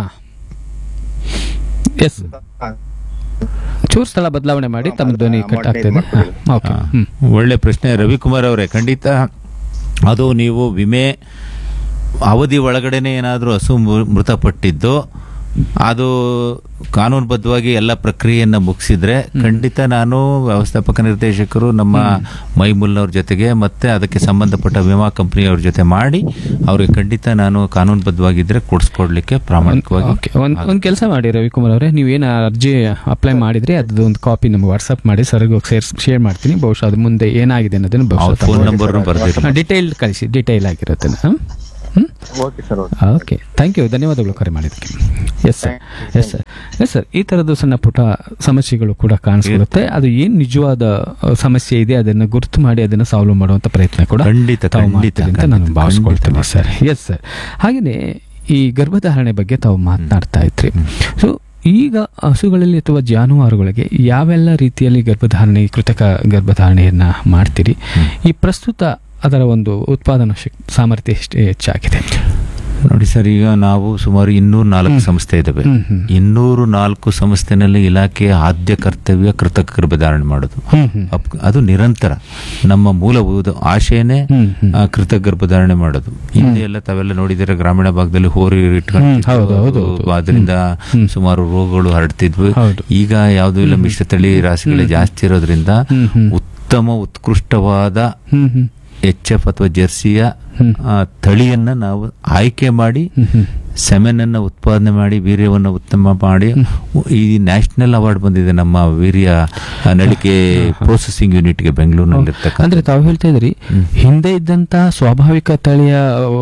ಎಸ್. ಚೂರು ಸ್ಥಳ ಬದಲಾವಣೆ ಮಾಡಿ ತಮ್ಮ ಧ್ವನಿ ಕಟ್ ಆಗ್ತಿದೆ. ಓಕೆ. ಹ್ಮ್. ಒಳ್ಳೆ ಪ್ರಶ್ನೆ ರವಿಕುಮಾರ್ ಅವರೇ. ಖಂಡಿತ ಅದು ನೀವು ವಿಮೆ ಅವಧಿ ಒಳಗಡೆನೆ ಏನಾದರೂ ಹಸು ಮೃ- ಮೃತಪಟ್ಟಿದ್ದು ಅದು ಕಾನೂನುಬದ್ಧವಾಗಿ ಎಲ್ಲ ಪ್ರಕ್ರಿಯೆಯನ್ನ ಮುಗಿಸಿದ್ರೆ ಖಂಡಿತ ನಾನು ವ್ಯವಸ್ಥಾಪಕ ನಿರ್ದೇಶಕರು ನಮ್ಮ ಮೈಮುಲ್ನವ್ರ ಜೊತೆಗೆ ಮತ್ತೆ ಅದಕ್ಕೆ ಸಂಬಂಧಪಟ್ಟ ವಿಮಾ ಕಂಪನಿಯವ್ರ ಜೊತೆ ಮಾಡಿ ಅವ್ರಿಗೆ ಖಂಡಿತ ನಾನು ಕಾನೂನುಬದ್ಧವಾಗಿದ್ರೆ ಕೊಡಿಸ್ಕೊಡ್ಲಿಕ್ಕೆ ಪ್ರಾಮಾಣಿಕವಾಗಿ ಓಕೆ ಒಂದು ಒಂದು ಕೆಲಸ ಮಾಡಿ ರವಿಕುಮಾರ್ ಅವರೇ, ನೀವೇನು ಅರ್ಜಿ ಅಪ್ಲೈ ಮಾಡಿದ್ರೆ ಅದ್ರ ಒಂದು ಕಾಪಿ ನಮ್ಗೆ ವಾಟ್ಸಪ್ ಮಾಡಿ ಸರ್ಗೆ ಶೇರ್ ಶೇರ್ ಮಾಡ್ತೀನಿ. ಬಹುಶಃ ಅದು ಮುಂದೆ ಏನಾಗಿದೆ ಅನ್ನೋದನ್ನು ಬಹುಶಃ ಫೋನ್ ನಂಬರ್ ಬರ್ದಿರ ಡಿಟೇಲ್ ಕಳಿಸಿ, ಡಿಟೇಲ್ ಆಗಿರುತ್ತೆ. ಹಾಂ okay sir. Okay, thank you, ಧನ್ಯವಾದಗಳು ಕರೆ ಮಾಡಿದ್ದಕ್ಕೆ. Yes sir, yes sir, yes sir. ಈ ಥರದ್ದು ಸಣ್ಣ ಪುಟ್ಟ ಸಮಸ್ಯೆಗಳು ಕೂಡ ಕಾಣಿಸ್ಕೊಳ್ಳುತ್ತೆ. ಅದು ಏನು ನಿಜವಾದ ಸಮಸ್ಯೆ ಇದೆ ಅದನ್ನು ಗುರುತು ಮಾಡಿ ಅದನ್ನು ಸಾಲ್ವ್ ಮಾಡುವಂಥ ಪ್ರಯತ್ನ ಕೂಡ ಖಂಡಿತ ತಾವು ಖಂಡಿತ ಮಾಡ್ತೀರಿ ಅಂತ ನಾನು ಭಾವಿಸ್ಕೊಳ್ತೇನೆ ಸರ್. Yes sir. ಹಾಗೆಯೇ ಈ ಗರ್ಭಧಾರಣೆ ಬಗ್ಗೆ ತಾವು ಮಾತನಾಡ್ತಾ ಇದ್ರಿ. ಸೊ ಈಗ ಹಸುಗಳಲ್ಲಿ ಅಥವಾ ಜಾನುವಾರುಗಳಿಗೆ ಯಾವೆಲ್ಲ ರೀತಿಯಲ್ಲಿ ಗರ್ಭಧಾರಣೆ, ಕೃತಕ ಗರ್ಭಧಾರಣೆಯನ್ನ ಮಾಡ್ತೀರಿ? ಈ ಪ್ರಸ್ತುತ ಅದರ ಒಂದು ಉತ್ಪಾದನಾ ಶಕ್ತಿ ಸಾಮರ್ಥ್ಯ ಎಷ್ಟು ಹೆಚ್ಚಾಗಿದೆ? ನೋಡಿ ಸರ್, ಈಗ ನಾವು ಸುಮಾರು ಇನ್ನೂರ ನಾಲ್ಕು ಸಂಸ್ಥೆ ಇದಾವೆ. ಇನ್ನೂರು ನಾಲ್ಕು ಸಂಸ್ಥೆನಲ್ಲಿ ಇಲಾಖೆಯ ಆದ್ಯ ಕರ್ತವ್ಯ ಕೃತಕ ಗರ್ಭಧಾರಣೆ ಮಾಡೋದು. ಅದು ನಿರಂತರ ನಮ್ಮ ಮೂಲಭೂತ ಆಶಯನೇ ಕೃತಕ ಗರ್ಭಧಾರಣೆ ಮಾಡೋದು. ಹಿಂದೆ ಎಲ್ಲ ತಾವೆಲ್ಲ ನೋಡಿದರೆ ಗ್ರಾಮೀಣ ಭಾಗದಲ್ಲಿ ಹೋರಿ ಇಟ್ಕೊಂಡು ಅದರಿಂದ ಸುಮಾರು ರೋಗಗಳು ಹರಡ್ತಿದ್ವು. ಈಗ ಯಾವುದೂ ಇಲ್ಲ, ಮಿಶ್ರತಳಿ ರಾಶಿಗಳೇ ಜಾಸ್ತಿ ಇರೋದ್ರಿಂದ ಉತ್ತಮ ಉತ್ಕೃಷ್ಟವಾದ ಎಚ್ ಎಫ್ ಅಥವಾ ಜೆರ್ಸಿಯ ತಳಿಯನ್ನ ನಾವು ಆಯ್ಕೆ ಮಾಡಿ ಸೆಮೆನನ್ನ ಉತ್ಪಾದನೆ ಮಾಡಿ ವೀರ್ಯವನ್ನು ಉತ್ತಮ ಮಾಡಿ ಈ ನ್ಯಾಷನಲ್ ಅವಾರ್ಡ್ ಬಂದಿದೆ ನಮ್ಮ ವೀರ್ಯ ನಳಿಕೆ ಪ್ರೊಸೆಸಿಂಗ್ ಯೂನಿಟ್ಗೆ ಬೆಂಗಳೂರಿನಲ್ಲಿ ಇರ್ತಕ್ಕ. ಅಂದ್ರೆ ತಾವು ಹೇಳ್ತಾ ಇದ್ರಿ ಹಿಂದೆ ಇದ್ದಂತ ಸ್ವಾಭಾವಿಕ ತಳಿಯ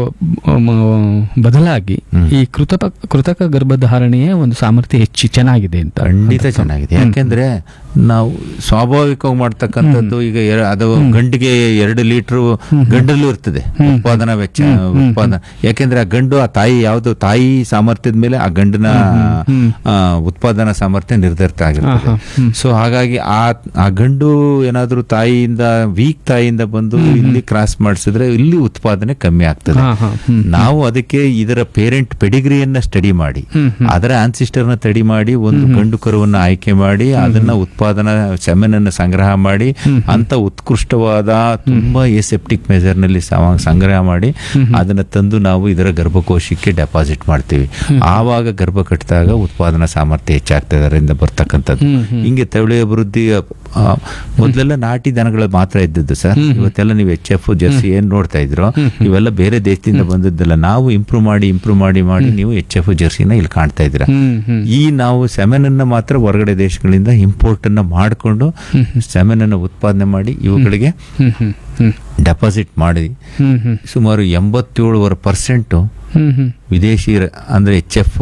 ಬದಲಾಗಿ ಈ ಕೃತಕ ಕೃತಕ ಗರ್ಭಧಾರಣೆಯ ಒಂದು ಸಾಮರ್ಥ್ಯ ಹೆಚ್ಚು ಚೆನ್ನಾಗಿದೆ ಅಂತ. ಖಂಡಿತ ಚೆನ್ನಾಗಿದೆ. ಯಾಕೆಂದ್ರೆ ನಾವು ಸ್ವಾಭಾವಿಕವಾಗಿ ಮಾಡ್ತಕ್ಕಂಥದ್ದು ಈಗ ಅದು ಗಂಡಿಗೆ ಎರಡು ಲೀಟರ್ ಗಂಡಲ್ಲೂ ಇರ್ತದೆ ಉತ್ಪಾದನಾ ವೆಚ್ಚ ಉತ್ಪಾದನಾ. ಯಾಕೆಂದ್ರೆ ಆ ಗಂಡು ಆ ತಾಯಿ ಯಾವ್ದು ತಾಯಿ ಸಾಮರ್ಥ್ಯದ ಮೇಲೆ ಆ ಗಂಡಿನ ಉತ್ಪಾದನಾ ಸಾಮರ್ಥ್ಯ ನಿರ್ಧರಿತ ಆಗಿರ್ತದೆ. ಸೊ ಹಾಗಾಗಿ ಆ ಆ ಗಂಡು ಏನಾದ್ರೂ ತಾಯಿಯಿಂದ ವೀಕ್ ತಾಯಿಯಿಂದ ಬಂದು ಇಲ್ಲಿ ಕ್ರಾಸ್ ಮಾಡಿಸಿದ್ರೆ ಇಲ್ಲಿ ಉತ್ಪಾದನೆ ಕಮ್ಮಿ ಆಗ್ತದೆ. ನಾವು ಅದಕ್ಕೆ ಇದರ ಪೇರೆಂಟ್ ಪೆಡಿಗ್ರಿಯನ್ನ ಸ್ಟಡಿ ಮಾಡಿ ಅದರ ಆನ್ಸಿಸ್ಟರ್ ನ ಸ್ಟಡಿ ಮಾಡಿ ಒಂದು ಗಂಡು ಕರುವನ್ನ ಆಯ್ಕೆ ಮಾಡಿ ಅದನ್ನ ಉತ್ಪಾದನಾ ಸೆಮೆನನ್ನ ಸಂಗ್ರಹ ಮಾಡಿ ಅಂತ ಉತ್ಕೃಷ್ಟವಾದ ತುಂಬಾ ಎಸೆಪ್ಟಿಕ್ ಮೆಜರ್ ನಲ್ಲಿ ಸಂಗ್ರಹ ಮಾಡಿ ಅದನ್ನ ತಂದು ನಾವು ಇದರ ಗರ್ಭಕೋಶಕ್ಕೆ ಡೆಪಾಸಿಟ್ ಮಾಡ್ತೀವಿ. ಆವಾಗ ಗರ್ಭ ಕಟ್ಟಿದಾಗ ಉತ್ಪಾದನಾ ಸಾಮರ್ಥ್ಯ ಹೆಚ್ಚಾಗ್ತದೆ ಅದರಿಂದ ಬರ್ತಕ್ಕಂಥದ್ದು. ಹಿಂಗೆ ತಳಿ ಅಭಿವೃದ್ಧಿ ಮೊದಲೆಲ್ಲ ನಾಟಿ ದನಗಳು ಮಾತ್ರ ಇದ್ದದ್ದು ಸರ್. ಇವತ್ತೆಲ್ಲ ನೀವು ಎಚ್ ಎಫ್ ಜರ್ಸಿ ಏನ್ ನೋಡ್ತಾ ಇದ್ರೋ ಇವೆಲ್ಲ ಬೇರೆ ದೇಶದಿಂದ ಬಂದದ್ದಲ್ಲ. ನಾವು ಇಂಪ್ರೂವ್ ಮಾಡಿ ಇಂಪ್ರೂವ್ ಮಾಡಿ ಮಾಡಿ ನೀವು ಎಚ್ ಎಫ್ ಜರ್ಸಿನ ಇಲ್ಲಿ ಕಾಣ್ತಾ ಇದ್ದೀರಾ. ಈ ನಾವು ಸೆಮೆನ್ ಅನ್ನ ಮಾತ್ರ ಹೊರಗಡೆ ದೇಶಗಳಿಂದ ಇಂಪೋರ್ಟ್ ಅನ್ನ ಮಾಡಿಕೊಂಡು ಸೆಮೆನ್ ಅನ್ನ ಉತ್ಪಾದನೆ ಮಾಡಿ ಇವುಗಳಿಗೆ ಡೆಪಾಸಿಟ್ ಮಾಡಿ ಸುಮಾರು ಎಂಬತ್ತೇಳುವರೆ ಪರ್ಸೆಂಟ್ ವಿದೇಶಿ ಅಂದ್ರೆ ಎಚ್ ಎಫ್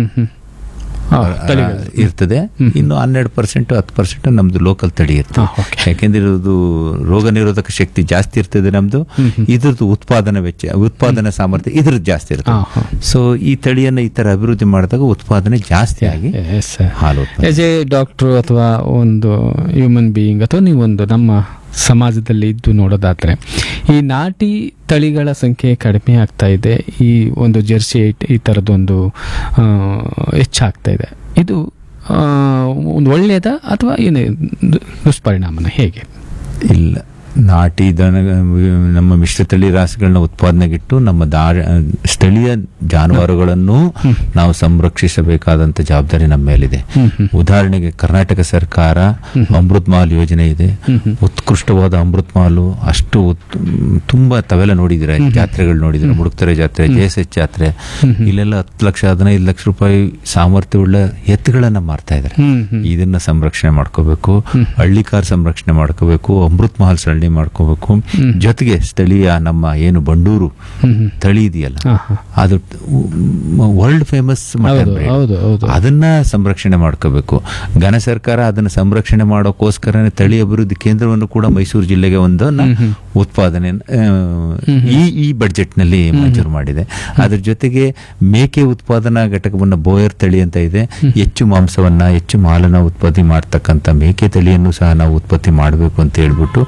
ಇರ್ತದೆ. ಇನ್ನು ಹನ್ನೆರಡು ಪರ್ಸೆಂಟ್ ಹತ್ತು ಪರ್ಸೆಂಟ್ ನಮ್ದು ಲೋಕಲ್ ತಳಿ ಇರ್ತದೆ. ಯಾಕೆಂದ್ರೆ ಇದು ರೋಗ ನಿರೋಧಕ ಶಕ್ತಿ ಜಾಸ್ತಿ ಇರ್ತದೆ ನಮ್ದು. ಇದ್ರದ್ದು ಉತ್ಪಾದನಾ ವೆಚ್ಚ ಉತ್ಪಾದನಾ ಸಾಮರ್ಥ್ಯ ಇದ್ರದ್ದು ಜಾಸ್ತಿ ಇರ್ತದೆ. ಸೊ ಈ ತಳಿಯನ್ನ ಈ ತರ ಅಭಿವೃದ್ಧಿ ಮಾಡಿದಾಗ ಉತ್ಪಾದನೆ ಜಾಸ್ತಿ ಆಗಿ ಹಾಲು ಎಸ್ ಎ ಡಾಕ್ಟರ್ ಅಥವಾ ಒಂದು ಹ್ಯೂಮನ್ ಬೀಯಿಂಗ್ ಅಥವಾ ನೀವೊಂದು ನಮ್ಮ ಸಮಾಜದಲ್ಲಿ ಇದ್ದು ನೋಡೋದಾದ್ರೆ ಈ ನಾಟಿ ತಳಿಗಳ ಸಂಖ್ಯೆ ಕಡಿಮೆ ಆಗ್ತಾ ಇದೆ. ಈ ಒಂದು ಜೆರ್ಸಿ ಈ ಥರದ್ದೊಂದು ಹೆಚ್ಚಾಗ್ತಾ ಇದೆ. ಇದು ಒಂದು ಒಳ್ಳೆಯದ ಅಥವಾ ಏನು ದುಷ್ಪರಿಣಾಮನ ಹೇಗೆ? ಇಲ್ಲ, ನಾಟಿ ದನ ನಮ್ಮ ಮಿಶ್ರತಳಿ ರಾಸುಗಳನ್ನ ಉತ್ಪಾದನೆಗಿಟ್ಟು ನಮ್ಮ ದಾ ಸ್ಥಳೀಯ ಜಾನುವಾರುಗಳನ್ನು ನಾವು ಸಂರಕ್ಷಿಸಬೇಕಾದಂತ ಜವಾಬ್ದಾರಿ ನಮ್ಮ ಮೇಲಿದೆ. ಉದಾಹರಣೆಗೆ ಕರ್ನಾಟಕ ಸರ್ಕಾರ ಅಮೃತ್ ಮಹಲ್ ಯೋಜನೆ ಇದೆ. ಉತ್ಕೃಷ್ಟವಾದ ಅಮೃತ್ ಮಹಲು ಅಷ್ಟು ತುಂಬಾ ತಾವೆಲ್ಲ ನೋಡಿದಿರ, ಜಾತ್ರೆಗಳು ನೋಡಿದಿರ, ಮುಡುಕ್ತರೆ ಜಾತ್ರೆ, ಜೆ ಎಸ್ ಎಚ್ ಜಾತ್ರೆ, ಇಲ್ಲೆಲ್ಲ ಹತ್ತು ಲಕ್ಷ ಹದಿನೈದು ಲಕ್ಷ ರೂಪಾಯಿ ಸಾಮರ್ಥ್ಯವುಳ್ಳ ಎತ್ತುಗಳನ್ನ ಮಾರ್ತಾ ಇದ್ದಾರೆ. ಇದನ್ನ ಸಂರಕ್ಷಣೆ ಮಾಡ್ಕೋಬೇಕು, ಹಳ್ಳಿಕಾರ್ ಸಂರಕ್ಷಣೆ ಮಾಡ್ಕೋಬೇಕು, ಅಮೃತ್ ಮಹಲ್ ಸರಣಿ ಮಾಡ್ಕೋಬೇಕು. ಜೊತೆಗೆ ಸ್ಥಳೀಯ ನಮ್ಮ ಏನು ಬಂಡೂರು ತಳಿ ಇದೆಯಲ್ಲ ಅದು ವರ್ಲ್ಡ್ ಫೇಮಸ್ ಅದನ್ನ ಸಂರಕ್ಷಣೆ ಮಾಡ್ಕೋಬೇಕು. ಘನ ಸರ್ಕಾರ ಅದನ್ನ ಸಂರಕ್ಷಣೆ ಮಾಡೋಕ್ಕೋಸ್ಕರ ತಳಿ ಅಭಿವೃದ್ಧಿ ಕೇಂದ್ರವನ್ನು ಕೂಡ ಮೈಸೂರು ಜಿಲ್ಲೆಗೆ ಒಂದನ್ನ ಉತ್ಪಾದನೆ ಈ ಈ ಬಡ್ಜೆಟ್ ನಲ್ಲಿ ಮಂಜೂರು ಮಾಡಿದೆ. ಅದ್ರ ಜೊತೆಗೆ ಮೇಕೆ ಉತ್ಪಾದನಾ ಘಟಕವನ್ನ ಬೋಯರ್ ತಳಿ ಅಂತ ಇದೆ. ಹೆಚ್ಚು ಮಾಂಸವನ್ನ ಹೆಚ್ಚು ಮಾಲನ್ನ ಉತ್ಪತ್ತಿ ಮಾಡ್ತಕ್ಕಂಥ ಮೇಕೆ ತಳಿಯನ್ನು ಸಹ ನಾವು ಉತ್ಪತ್ತಿ ಮಾಡಬೇಕು ಅಂತ ಹೇಳ್ಬಿಟ್ಟು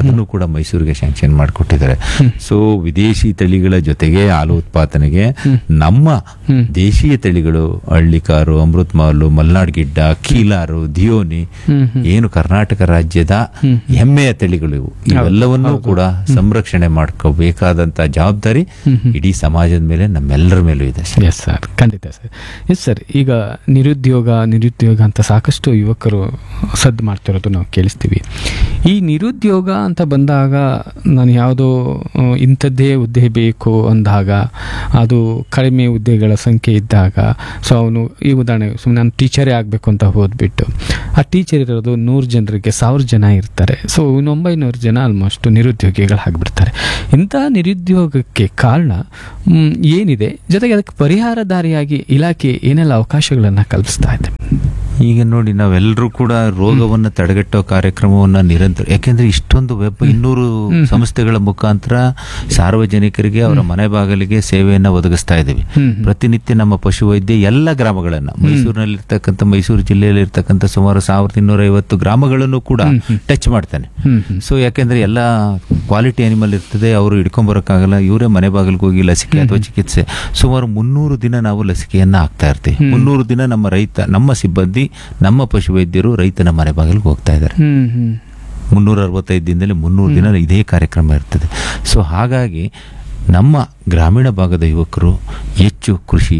ಅದನ್ನು ಕೂಡ ಮೈಸೂರಿಗೆ ಶಾಂಕ್ಷನ್ ಮಾಡಿಕೊಟ್ಟಿದ್ದಾರೆ. ಸೊ ವಿದೇಶಿ ತಳಿಗಳ ಜೊತೆಗೆ ಹಾಲು ಉತ್ಪಾದನೆಗೆ ನಮ್ಮ ದೇಶೀಯ ತಳಿಗಳು ಹಳ್ಳಿಕಾರು, ಅಮೃತ್ ಮಹಲ್, ಮಲ್ನಾಡ್ ಗಿಡ್ಡ, ಕೀಲಾರು, ದಿಯೋನಿ ಏನು ಕರ್ನಾಟಕ ರಾಜ್ಯದ ಹೆಮ್ಮೆಯ ತಳಿಗಳು ಇವು, ಇವೆಲ್ಲವನ್ನೂ ಕೂಡ ಸಂರಕ್ಷಣೆ ಮಾಡ್ಕೋಬೇಕಾದಂತ ಜವಾಬ್ದಾರಿ ಇಡೀ ಸಮಾಜದ ಮೇಲೆ ನಮ್ಮೆಲ್ಲರ ಮೇಲೂ ಇದೆ. ಎಸ್ ಸರ್, ಖಂಡಿತ ಸರ್. ಎಸ್ ಸರ್, ಈಗ ನಿರುದ್ಯೋಗ ನಿರುದ್ಯೋಗ ಅಂತ ಸಾಕಷ್ಟು ಯುವಕರು ಸದ್ದು ಮಾಡ್ತಿರೋದು ನಾವು ಕೇಳಿಸ್ತೀವಿ. ಈ ನಿರುದ್ಯೋಗ ಅಂತ ಬಂದಾಗ ನಾನು ಯಾವುದೋ ಇಂಥದ್ದೇ ಹುದ್ದೆ ಬೇಕು ಅಂದಾಗ, ಅದು ಕಡಿಮೆ ಹುದ್ದೆಗಳ ಸಂಖ್ಯೆ ಇದ್ದಾಗ, ಸೊ ಅವನು ಈ ಉದಾಹರಣೆ ಸುಮ್ಮನೆ ನಾನು ಟೀಚರೇ ಆಗಬೇಕು ಅಂತ ಹೋದ್ಬಿಟ್ಟು ಆ ಟೀಚರ್ ಇರೋದು ನೂರು ಜನರಿಗೆ ಸಾವಿರ ಜನ ಇರ್ತಾರೆ. ಸೊ ಇನ್ನೊಂಬೈನೂರು ಜನ ಆಲ್ಮೋಸ್ಟ್ ನಿರುದ್ಯೋಗಿಗಳಾಗ್ಬಿಡ್ತಾರೆ. ಇಂಥ ನಿರುದ್ಯೋಗಕ್ಕೆ ಕಾರಣ ಏನಿದೆ, ಜೊತೆಗೆ ಅದಕ್ಕೆ ಪರಿಹಾರ ದಾರಿಯಾಗಿ ಇಲಾಖೆ ಏನೆಲ್ಲ ಅವಕಾಶಗಳನ್ನು ಕಲ್ಪಿಸ್ತಾ ಇದೆ? ಈಗ ನೋಡಿ, ನಾವೆಲ್ಲರೂ ಕೂಡ ರೋಗವನ್ನು ತಡೆಗಟ್ಟೋ ಕಾರ್ಯಕ್ರಮವನ್ನ ನಿರಂತರ, ಯಾಕೆಂದ್ರೆ ಇಷ್ಟೊಂದು ವೆಬ್ ಇನ್ನೂರು ಸಂಸ್ಥೆಗಳ ಮುಖಾಂತರ ಸಾರ್ವಜನಿಕರಿಗೆ ಅವರ ಮನೆ ಬಾಗಿಲಿಗೆ ಸೇವೆಯನ್ನ ಒದಗಿಸ್ತಾ ಇದ್ದೀವಿ. ಪ್ರತಿನಿತ್ಯ ನಮ್ಮ ಪಶುವೈದ್ಯ ಎಲ್ಲ ಗ್ರಾಮಗಳನ್ನ, ಮೈಸೂರಿನಲ್ಲಿರ್ತಕ್ಕಂಥ ಮೈಸೂರು ಜಿಲ್ಲೆಯಲ್ಲಿ ಇರ್ತಕ್ಕಂಥ ಸುಮಾರು ಸಾವಿರದ ಇನ್ನೂರ ಐವತ್ತು ಗ್ರಾಮಗಳನ್ನು ಕೂಡ ಟಚ್ ಮಾಡ್ತಾನೆ. ಸೊ ಯಾಕೆಂದ್ರೆ ಎಲ್ಲ ಕ್ವಾಲಿಟಿ ಅನಿಮಲ್ ಇರ್ತದೆ, ಅವರು ಹಿಡ್ಕೊಂಡ್ಬರಕ್ಕಾಗಲ್ಲ, ಇವರೇ ಮನೆ ಬಾಗಿಲಿಗೆ ಹೋಗಿ ಲಸಿಕೆ ಅಥವಾ ಚಿಕಿತ್ಸೆ, ಸುಮಾರು ಮುನ್ನೂರು ದಿನ ನಾವು ಲಸಿಕೆಯನ್ನ ಹಾಕ್ತಾ ಇರ್ತೀವಿ. ಮುನ್ನೂರು ದಿನ ನಮ್ಮ ರೈತ, ನಮ್ಮ ಸಿಬ್ಬಂದಿ, ನಮ್ಮ ಪಶುವೈದ್ಯರು ರೈತನ ಮನೆ ಬಾಗಿಲಿಗೆ ಹೋಗ್ತಾ ಇದ್ದಾರೆ. ಮುನ್ನೂರ ಅರವತ್ತೈದು ದಿನದಲ್ಲಿ ಮುನ್ನೂರು ದಿನ ಇದೇ ಕಾರ್ಯಕ್ರಮ ಇರ್ತದೆ. ಸೊ ಹಾಗಾಗಿ ನಮ್ಮ ಗ್ರಾಮೀಣ ಭಾಗದ ಯುವಕರು ಹೆಚ್ಚು ಕೃಷಿ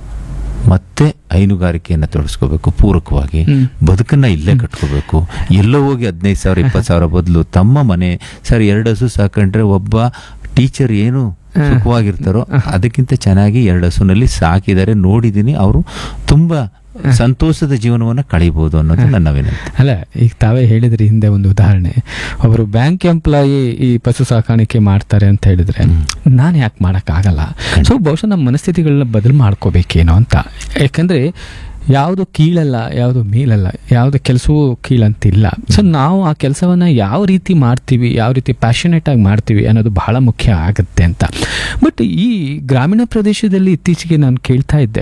ಮತ್ತೆ ಹೈನುಗಾರಿಕೆಯನ್ನು ತೊಡಗಿಸ್ಕೋಬೇಕು, ಪೂರಕವಾಗಿ ಬದುಕನ್ನ ಇಲ್ಲೇ ಕಟ್ಕೋಬೇಕು. ಎಲ್ಲೋ ಹೋಗಿ ಹದಿನೈದು ಸಾವಿರ ಇಪ್ಪತ್ತು ಸಾವಿರ ಬದಲು ತಮ್ಮ ಮನೆ, ಸರ್ ಎರಡು ಹಸು ಸಾಕೊಂಡ್ರೆ ಒಬ್ಬ ಟೀಚರ್ ಏನು ಸುಖವಾಗಿರ್ತಾರೋ ಅದಕ್ಕಿಂತ ಚೆನ್ನಾಗಿ ಎರಡು ಹಸುನಲ್ಲಿ ಸಾಕಿದರೆ ನೋಡಿದ್ದೀನಿ, ಅವರು ತುಂಬಾ ಸಂತೋಷದ ಜೀವನವನ್ನು ಕಳೀಬಹುದು ಅನ್ನೋದು ನನ್ನ ವಿನಂತಿ. ಅಲ್ಲ, ಈಗ ತಾವೇ ಹೇಳಿದ್ರಿ ಹಿಂದೆ ಒಂದು ಉದಾಹರಣೆ, ಅವರು ಬ್ಯಾಂಕ್ ಎಂಪ್ಲಾಯಿ ಈ ಪಶು ಸಾಕಾಣಿಕೆ ಮಾಡ್ತಾರೆ ಅಂತ ಹೇಳಿದ್ರೆ ನಾನು ಯಾಕೆ ಮಾಡೋಕ್ಕಾಗಲ್ಲ. ಸೊ ಬಹುಶಃ ನಮ್ಮ ಮನಸ್ಥಿತಿಗಳನ್ನ ಬದಲು ಮಾಡ್ಕೋಬೇಕೇನೋ ಅಂತ. ಯಾಕಂದ್ರೆ ಯಾವುದು ಕೀಳಲ್ಲ, ಯಾವುದು ಮೇಲಲ್ಲ, ಯಾವುದು ಕೆಲಸವೂ ಕೀಳಂತಿಲ್ಲ. ಸೊ ನಾವು ಆ ಕೆಲಸವನ್ನು ಯಾವ ರೀತಿ ಮಾಡ್ತೀವಿ, ಯಾವ ರೀತಿ ಪ್ಯಾಷನೇಟ್ ಆಗಿ ಮಾಡ್ತೀವಿ ಅನ್ನೋದು ಬಹಳ ಮುಖ್ಯ ಆಗುತ್ತೆ ಅಂತ. ಬಟ್ ಈ ಗ್ರಾಮೀಣ ಪ್ರದೇಶದಲ್ಲಿ ಇತ್ತೀಚೆಗೆ ನಾನು ಕೇಳ್ತಾ ಇದ್ದೆ,